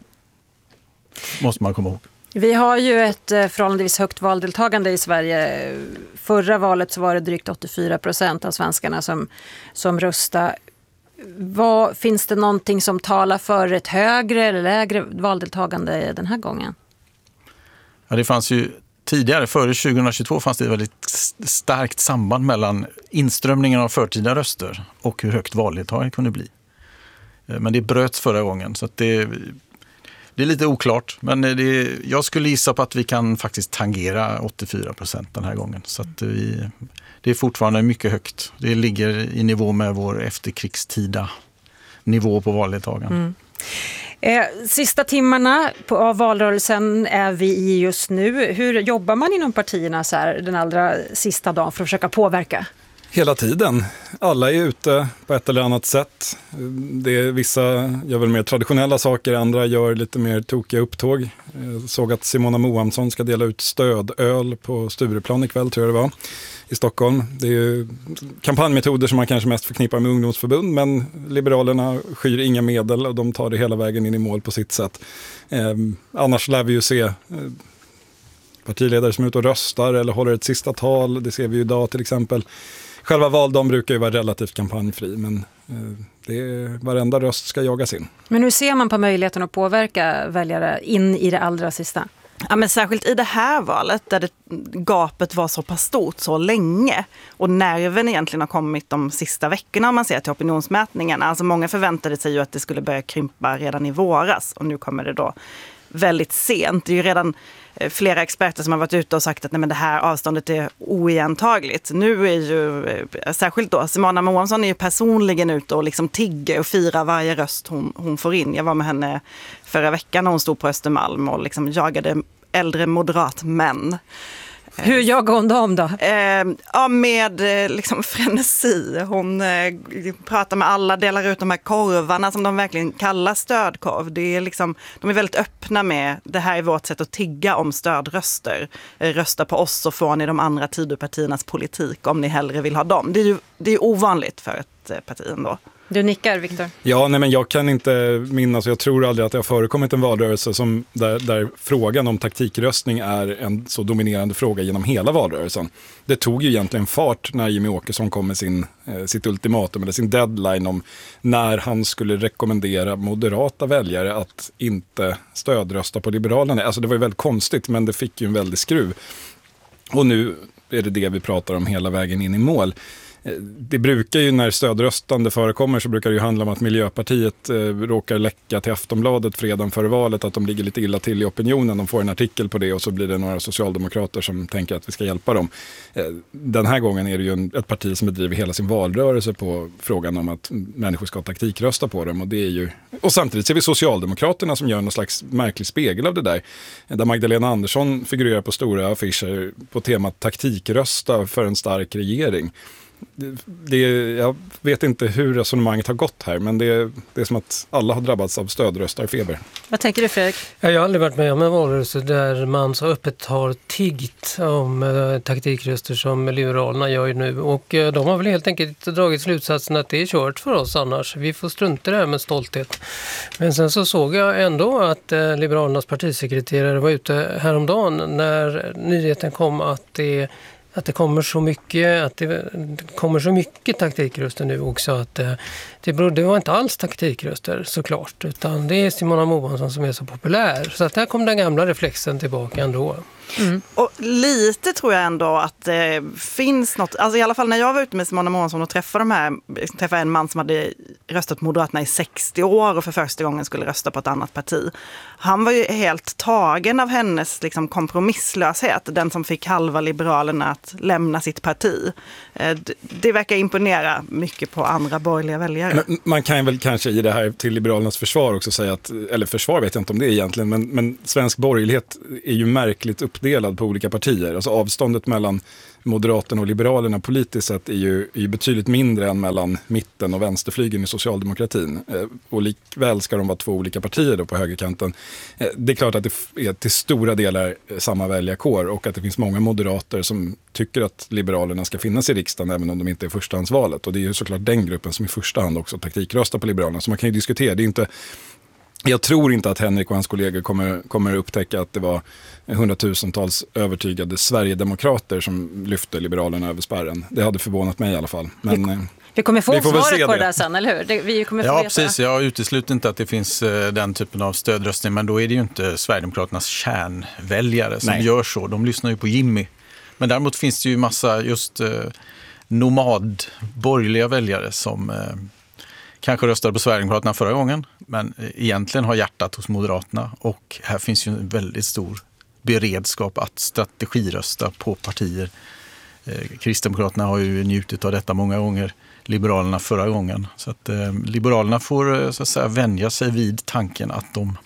Måste man komma ihåg. Vi har ju ett förhållandevis högt valdeltagande i Sverige. Förra valet så var det drygt åttiofyra procent av svenskarna som, som röstade. Vad, finns det någonting som talar för ett högre eller lägre valdeltagande den här gången? Ja, det fanns ju tidigare, före tjugohundratjugotvå fanns det ett väldigt starkt samband mellan inströmningen av förtida röster och hur högt valdeltagandet kunde bli. Men det bröts förra gången så att det, det är lite oklart, men det, jag skulle gissa på att vi kan faktiskt tangera åttiofyra procent den här gången. Så att vi, det är fortfarande mycket högt. Det ligger i nivå med vår efterkrigstida nivå på valdeltagande. Mm. Eh, sista timmarna på, av valrörelsen är vi i just nu. Hur jobbar man inom partierna så här, den allra sista dagen för att försöka påverka? Hela tiden. Alla är ute på ett eller annat sätt. Det är, vissa gör väl mer traditionella saker, andra gör lite mer tokiga upptåg. Jag såg att Simona Moamsson ska dela ut stödöl på Stureplan ikväll, tror jag det var, i Stockholm. Det är ju kampanjmetoder som man kanske mest förknippar med ungdomsförbund, men Liberalerna skyr inga medel och de tar det hela vägen in i mål på sitt sätt. Eh, annars lär vi ju se eh, partiledare som är ute och röstar eller håller ett sista tal. Det ser vi ju idag till exempel. Själva valdagen brukar ju vara relativt kampanjfri, men eh, det är, varenda röst ska jagas in. Men hur ser man på möjligheten att påverka väljare in i det allra sista? Ja, men särskilt i det här valet där det, gapet var så pass stort så länge och nerven egentligen har kommit de sista veckorna om man ser till opinionsmätningarna. Alltså många förväntade sig ju att det skulle börja krympa redan i våras och nu kommer det då väldigt sent. Det är ju redan flera experter som har varit ute och sagt att nej, men det här avståndet är oegentagligt. Nu är ju, särskilt då, Simona Moamsson är ju personligen ute och liksom tigger och firar varje röst hon, hon får in. Jag var med henne förra veckan när hon stod på Östermalm och liksom jagade äldre moderatmän. Hur jagar hon dem då? Eh, ja, med eh, liksom frenesi. Hon eh, pratar med alla, delar ut de här korvarna som de verkligen kallar stödkorv. Det är liksom, de är väldigt öppna med det här är vårt sätt att tigga om stödröster. Eh, rösta på oss så får ni de andra Tidöpartiernas politik om ni hellre vill ha dem. Det är ju det är ovanligt för ett eh, parti ändå. Du nickar, Viktor. Ja, nej, men jag kan inte minnas, jag tror aldrig att det har förekommit en valrörelse som där, där frågan om taktikröstning är en så dominerande fråga genom hela valrörelsen. Det tog ju egentligen fart när Jimmie Åkesson kom med sin, eh, sitt ultimatum eller sin deadline om när han skulle rekommendera moderata väljare att inte stödrösta på Liberalerna. Alltså det var ju väldigt konstigt, men det fick ju en väldig skruv. Och nu är det det vi pratar om hela vägen in i mål. Det brukar ju när stödröstande förekommer så brukar det ju handla om att Miljöpartiet eh, råkar läcka till Aftonbladet fredagen före valet att de ligger lite illa till i opinionen. De får en artikel på det och så blir det några socialdemokrater som tänker att vi ska hjälpa dem. Eh, den här gången är det ju en, ett parti som bedriver hela sin valrörelse på frågan om att människor ska taktikrösta på dem. Och, det är ju, och samtidigt ser vi Socialdemokraterna som gör någon slags märklig spegel av det där. Där Magdalena Andersson figurerar på stora affischer på temat taktikrösta för en stark regering. Det, jag vet inte hur resonemanget har gått här, men det, det är som att alla har drabbats av stödröstarfeber. Vad tänker du, Fredrik? Jag har aldrig varit med om en valrörelse där man så öppet har tiggt om eh, taktikröster som Liberalerna gör nu. Och eh, de har väl helt enkelt dragit slutsatsen att det är kört för oss annars. Vi får strunta det här med stolthet. Men sen så såg jag ändå att eh, Liberalernas partisekreterare var ute häromdagen när nyheten kom att det Att det kommer så mycket, att det kommer så mycket taktikröster nu också att det, beror, det var inte alls taktikröster såklart, utan det är Simona Moamsson som är så populär. Så att där kom den gamla reflexen tillbaka ändå. Mm. Och lite tror jag ändå att det finns något, alltså i alla fall när jag var ute med Simona Moamsson och träffade, de här, träffade en man som hade röstat på Moderaterna i sextio år och för första gången skulle rösta på ett annat parti. Han var ju helt tagen av hennes liksom, kompromisslöshet, den som fick halva Liberalerna att lämna sitt parti. Det verkar imponera mycket på andra borgerliga väljare. Men man kan väl kanske i det här till Liberalernas försvar också säga att, eller försvar vet jag inte om det är egentligen, men, men svensk borgerlighet är ju märkligt uppdelad på olika partier. Alltså avståndet mellan Moderaterna och Liberalerna politiskt sett är ju, är ju betydligt mindre än mellan mitten och vänsterflygen i socialdemokratin. Eh, och likväl ska de vara två olika partier då på högerkanten. Eh, det är klart att det är till stora delar samma väljarkår och att det finns många moderater som tycker att Liberalerna ska finnas i riksdagen även om de inte är förstahandsvalet. Och det är ju såklart den gruppen som i första hand också taktikröstar på Liberalerna. Så man kan ju diskutera, det är inte... Jag tror inte att Henrik och hans kollegor kommer, kommer upptäcka att det var hundratusentals övertygade Sverigedemokrater som lyfte Liberalerna över spärren. Det hade förvånat mig i alla fall. Men, vi, vi kommer få vi får svaret på det där sen, eller hur? Det, vi kommer få ja, veta. Precis. Jag utesluter inte att det finns uh, den typen av stödröstning, men då är det ju inte Sverigedemokraternas kärnväljare som Nej. gör så. De lyssnar ju på Jimmy. Men däremot finns det ju massa just uh, nomad borgerliga väljare som... Uh, kanske röstade på Sverigedemokraterna förra gången, men egentligen har hjärtat hos Moderaterna. Och här finns ju en väldigt stor beredskap att strategirösta på partier. Eh, Kristdemokraterna har ju njutit av detta många gånger, Liberalerna förra gången. Så att eh, Liberalerna får så att säga vänja sig vid tanken att de,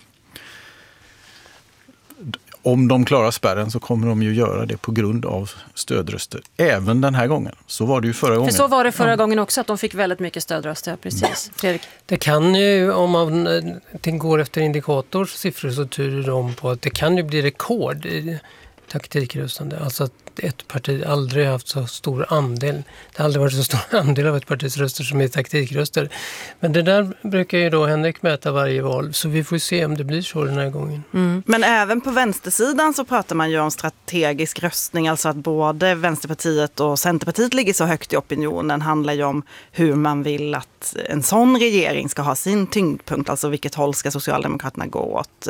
om de klarar spärren så kommer de ju göra det på grund av stödröster. Även den här gången. Så var det ju förra gången. För så var det förra ja. gången också, att de fick väldigt mycket stödröster. Precis. Fredrik? Det kan ju, om man det går efter indikators siffror så tyder de på att det kan ju bli rekord i taktikröstande. Alltså att ett parti aldrig haft så stor andel. Det har aldrig varit så stor andel av ett partis röster som är taktikröster. Men det där brukar ju då Henrik mäta varje val. Så vi får se om det blir så den här gången. Mm. Men även på vänstersidan så pratar man ju om strategisk röstning. Alltså att både Vänsterpartiet och Centerpartiet ligger så högt i opinionen. Handlar ju om hur man vill att en sån regering ska ha sin tyngdpunkt. Alltså vilket håll ska Socialdemokraterna gå åt.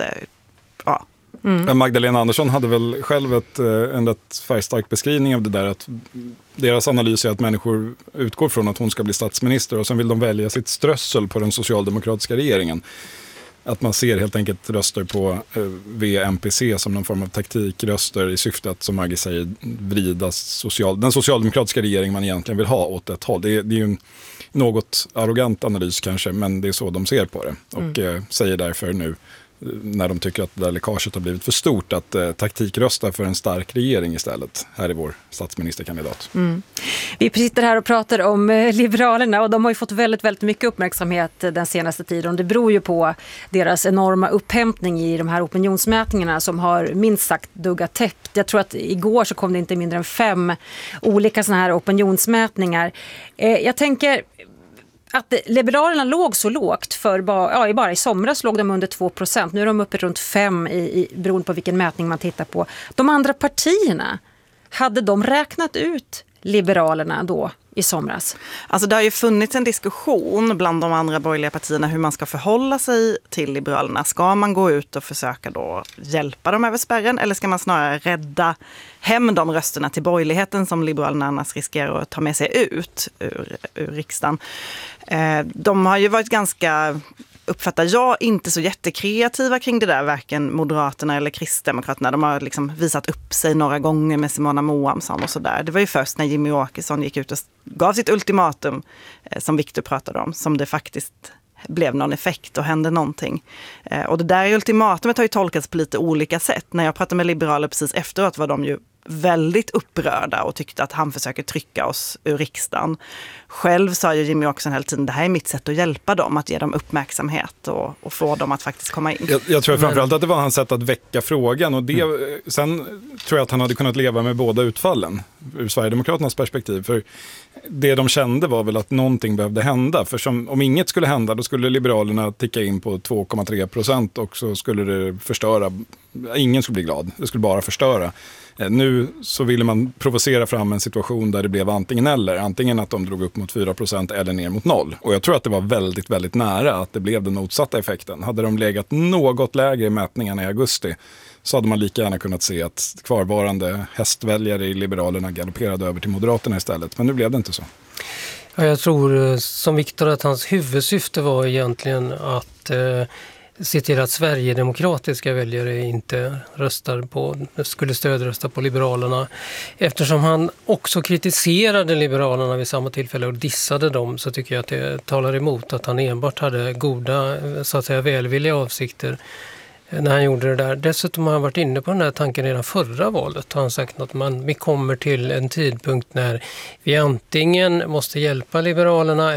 Ja. Mm. Magdalena Andersson hade väl själv ett, en rätt färgstark beskrivning av det där, att deras analys är att människor utgår från att hon ska bli statsminister och sen vill de välja sitt strössel på den socialdemokratiska regeringen. Att man ser helt enkelt röster på V M P C som någon form av taktikröster i syfte att, som Maggie säger, vrida social, den socialdemokratiska regering man egentligen vill ha åt ett håll. Det är, det är ju en något arrogant analys kanske, men det är så de ser på det och mm. eh, säger därför nu när de tycker att det där läckaget har blivit för stort att eh, taktikrösta för en stark regering istället. Här är vår statsministerkandidat. Mm. Vi sitter här och pratar om eh, Liberalerna och de har ju fått väldigt, väldigt mycket uppmärksamhet den senaste tiden. Det beror ju på deras enorma upphämtning i de här opinionsmätningarna som har minst sagt duggat täppt. Jag tror att igår så kom det inte mindre än fem olika såna här opinionsmätningar. Eh, jag tänker att Liberalerna låg så lågt för bara, ja, bara i somras låg de under två procent. Nu är de uppe runt fem i, i, beroende på vilken mätning man tittar på. De andra partierna, hade de räknat ut Liberalerna då i somras? Alltså det har ju funnits en diskussion bland de andra borgerliga partierna hur man ska förhålla sig till Liberalerna. Ska man gå ut och försöka då hjälpa dem över spärren eller ska man snarare rädda hem de rösterna till borgerligheten som Liberalerna annars riskerar att ta med sig ut ur, ur riksdagen? Eh, de har ju varit ganska, uppfattar jag, inte så jättekreativa kring det där, varken Moderaterna eller Kristdemokraterna. De har liksom visat upp sig några gånger med Simona Moamsson och sådär. Det var ju först när Jimmy Åkesson gick ut och gav sitt ultimatum, eh, som Victor pratade om, som det faktiskt blev någon effekt och hände någonting. Eh, och det där ultimatumet har ju tolkats på lite olika sätt. När jag pratade med liberaler precis efteråt var de ju väldigt upprörda och tyckte att han försöker trycka oss ur riksdagen. Själv sa ju Jimmy Åkesson hela tiden, det här är mitt sätt att hjälpa dem, att ge dem uppmärksamhet och, och få dem att faktiskt komma in. Jag, jag tror framförallt att det var hans sätt att väcka frågan och det, mm. sen tror jag att han hade kunnat leva med båda utfallen ur Sverigedemokraternas perspektiv. För det de kände var väl att någonting behövde hända. För som, om inget skulle hända då skulle Liberalerna ticka in på två komma tre procent och så skulle det förstöra. Ingen skulle bli glad, det skulle bara förstöra. Nu så ville man provocera fram en situation där det blev antingen eller. Antingen att de drog upp mot fyra procent eller ner mot noll. Och jag tror att det var väldigt, väldigt nära att det blev den motsatta effekten. Hade de legat något lägre i mätningarna i augusti så hade man lika gärna kunnat se att kvarvarande hästväljare i Liberalerna galopperade över till Moderaterna istället. Men nu blev det inte så. Ja, jag tror som Victor att hans huvudsyfte var egentligen att eh, se till att Sverigedemokratiska väljare inte röstar på, skulle stödrösta på Liberalerna. Eftersom han också kritiserade Liberalerna vid samma tillfälle och dissade dem så tycker jag att det talar emot att han enbart hade goda, så att säga välvilliga avsikter när han gjorde det där. Dessutom har han varit inne på den här tanken redan förra valet. Han har sagt att man, vi kommer till en tidpunkt när vi antingen måste hjälpa Liberalerna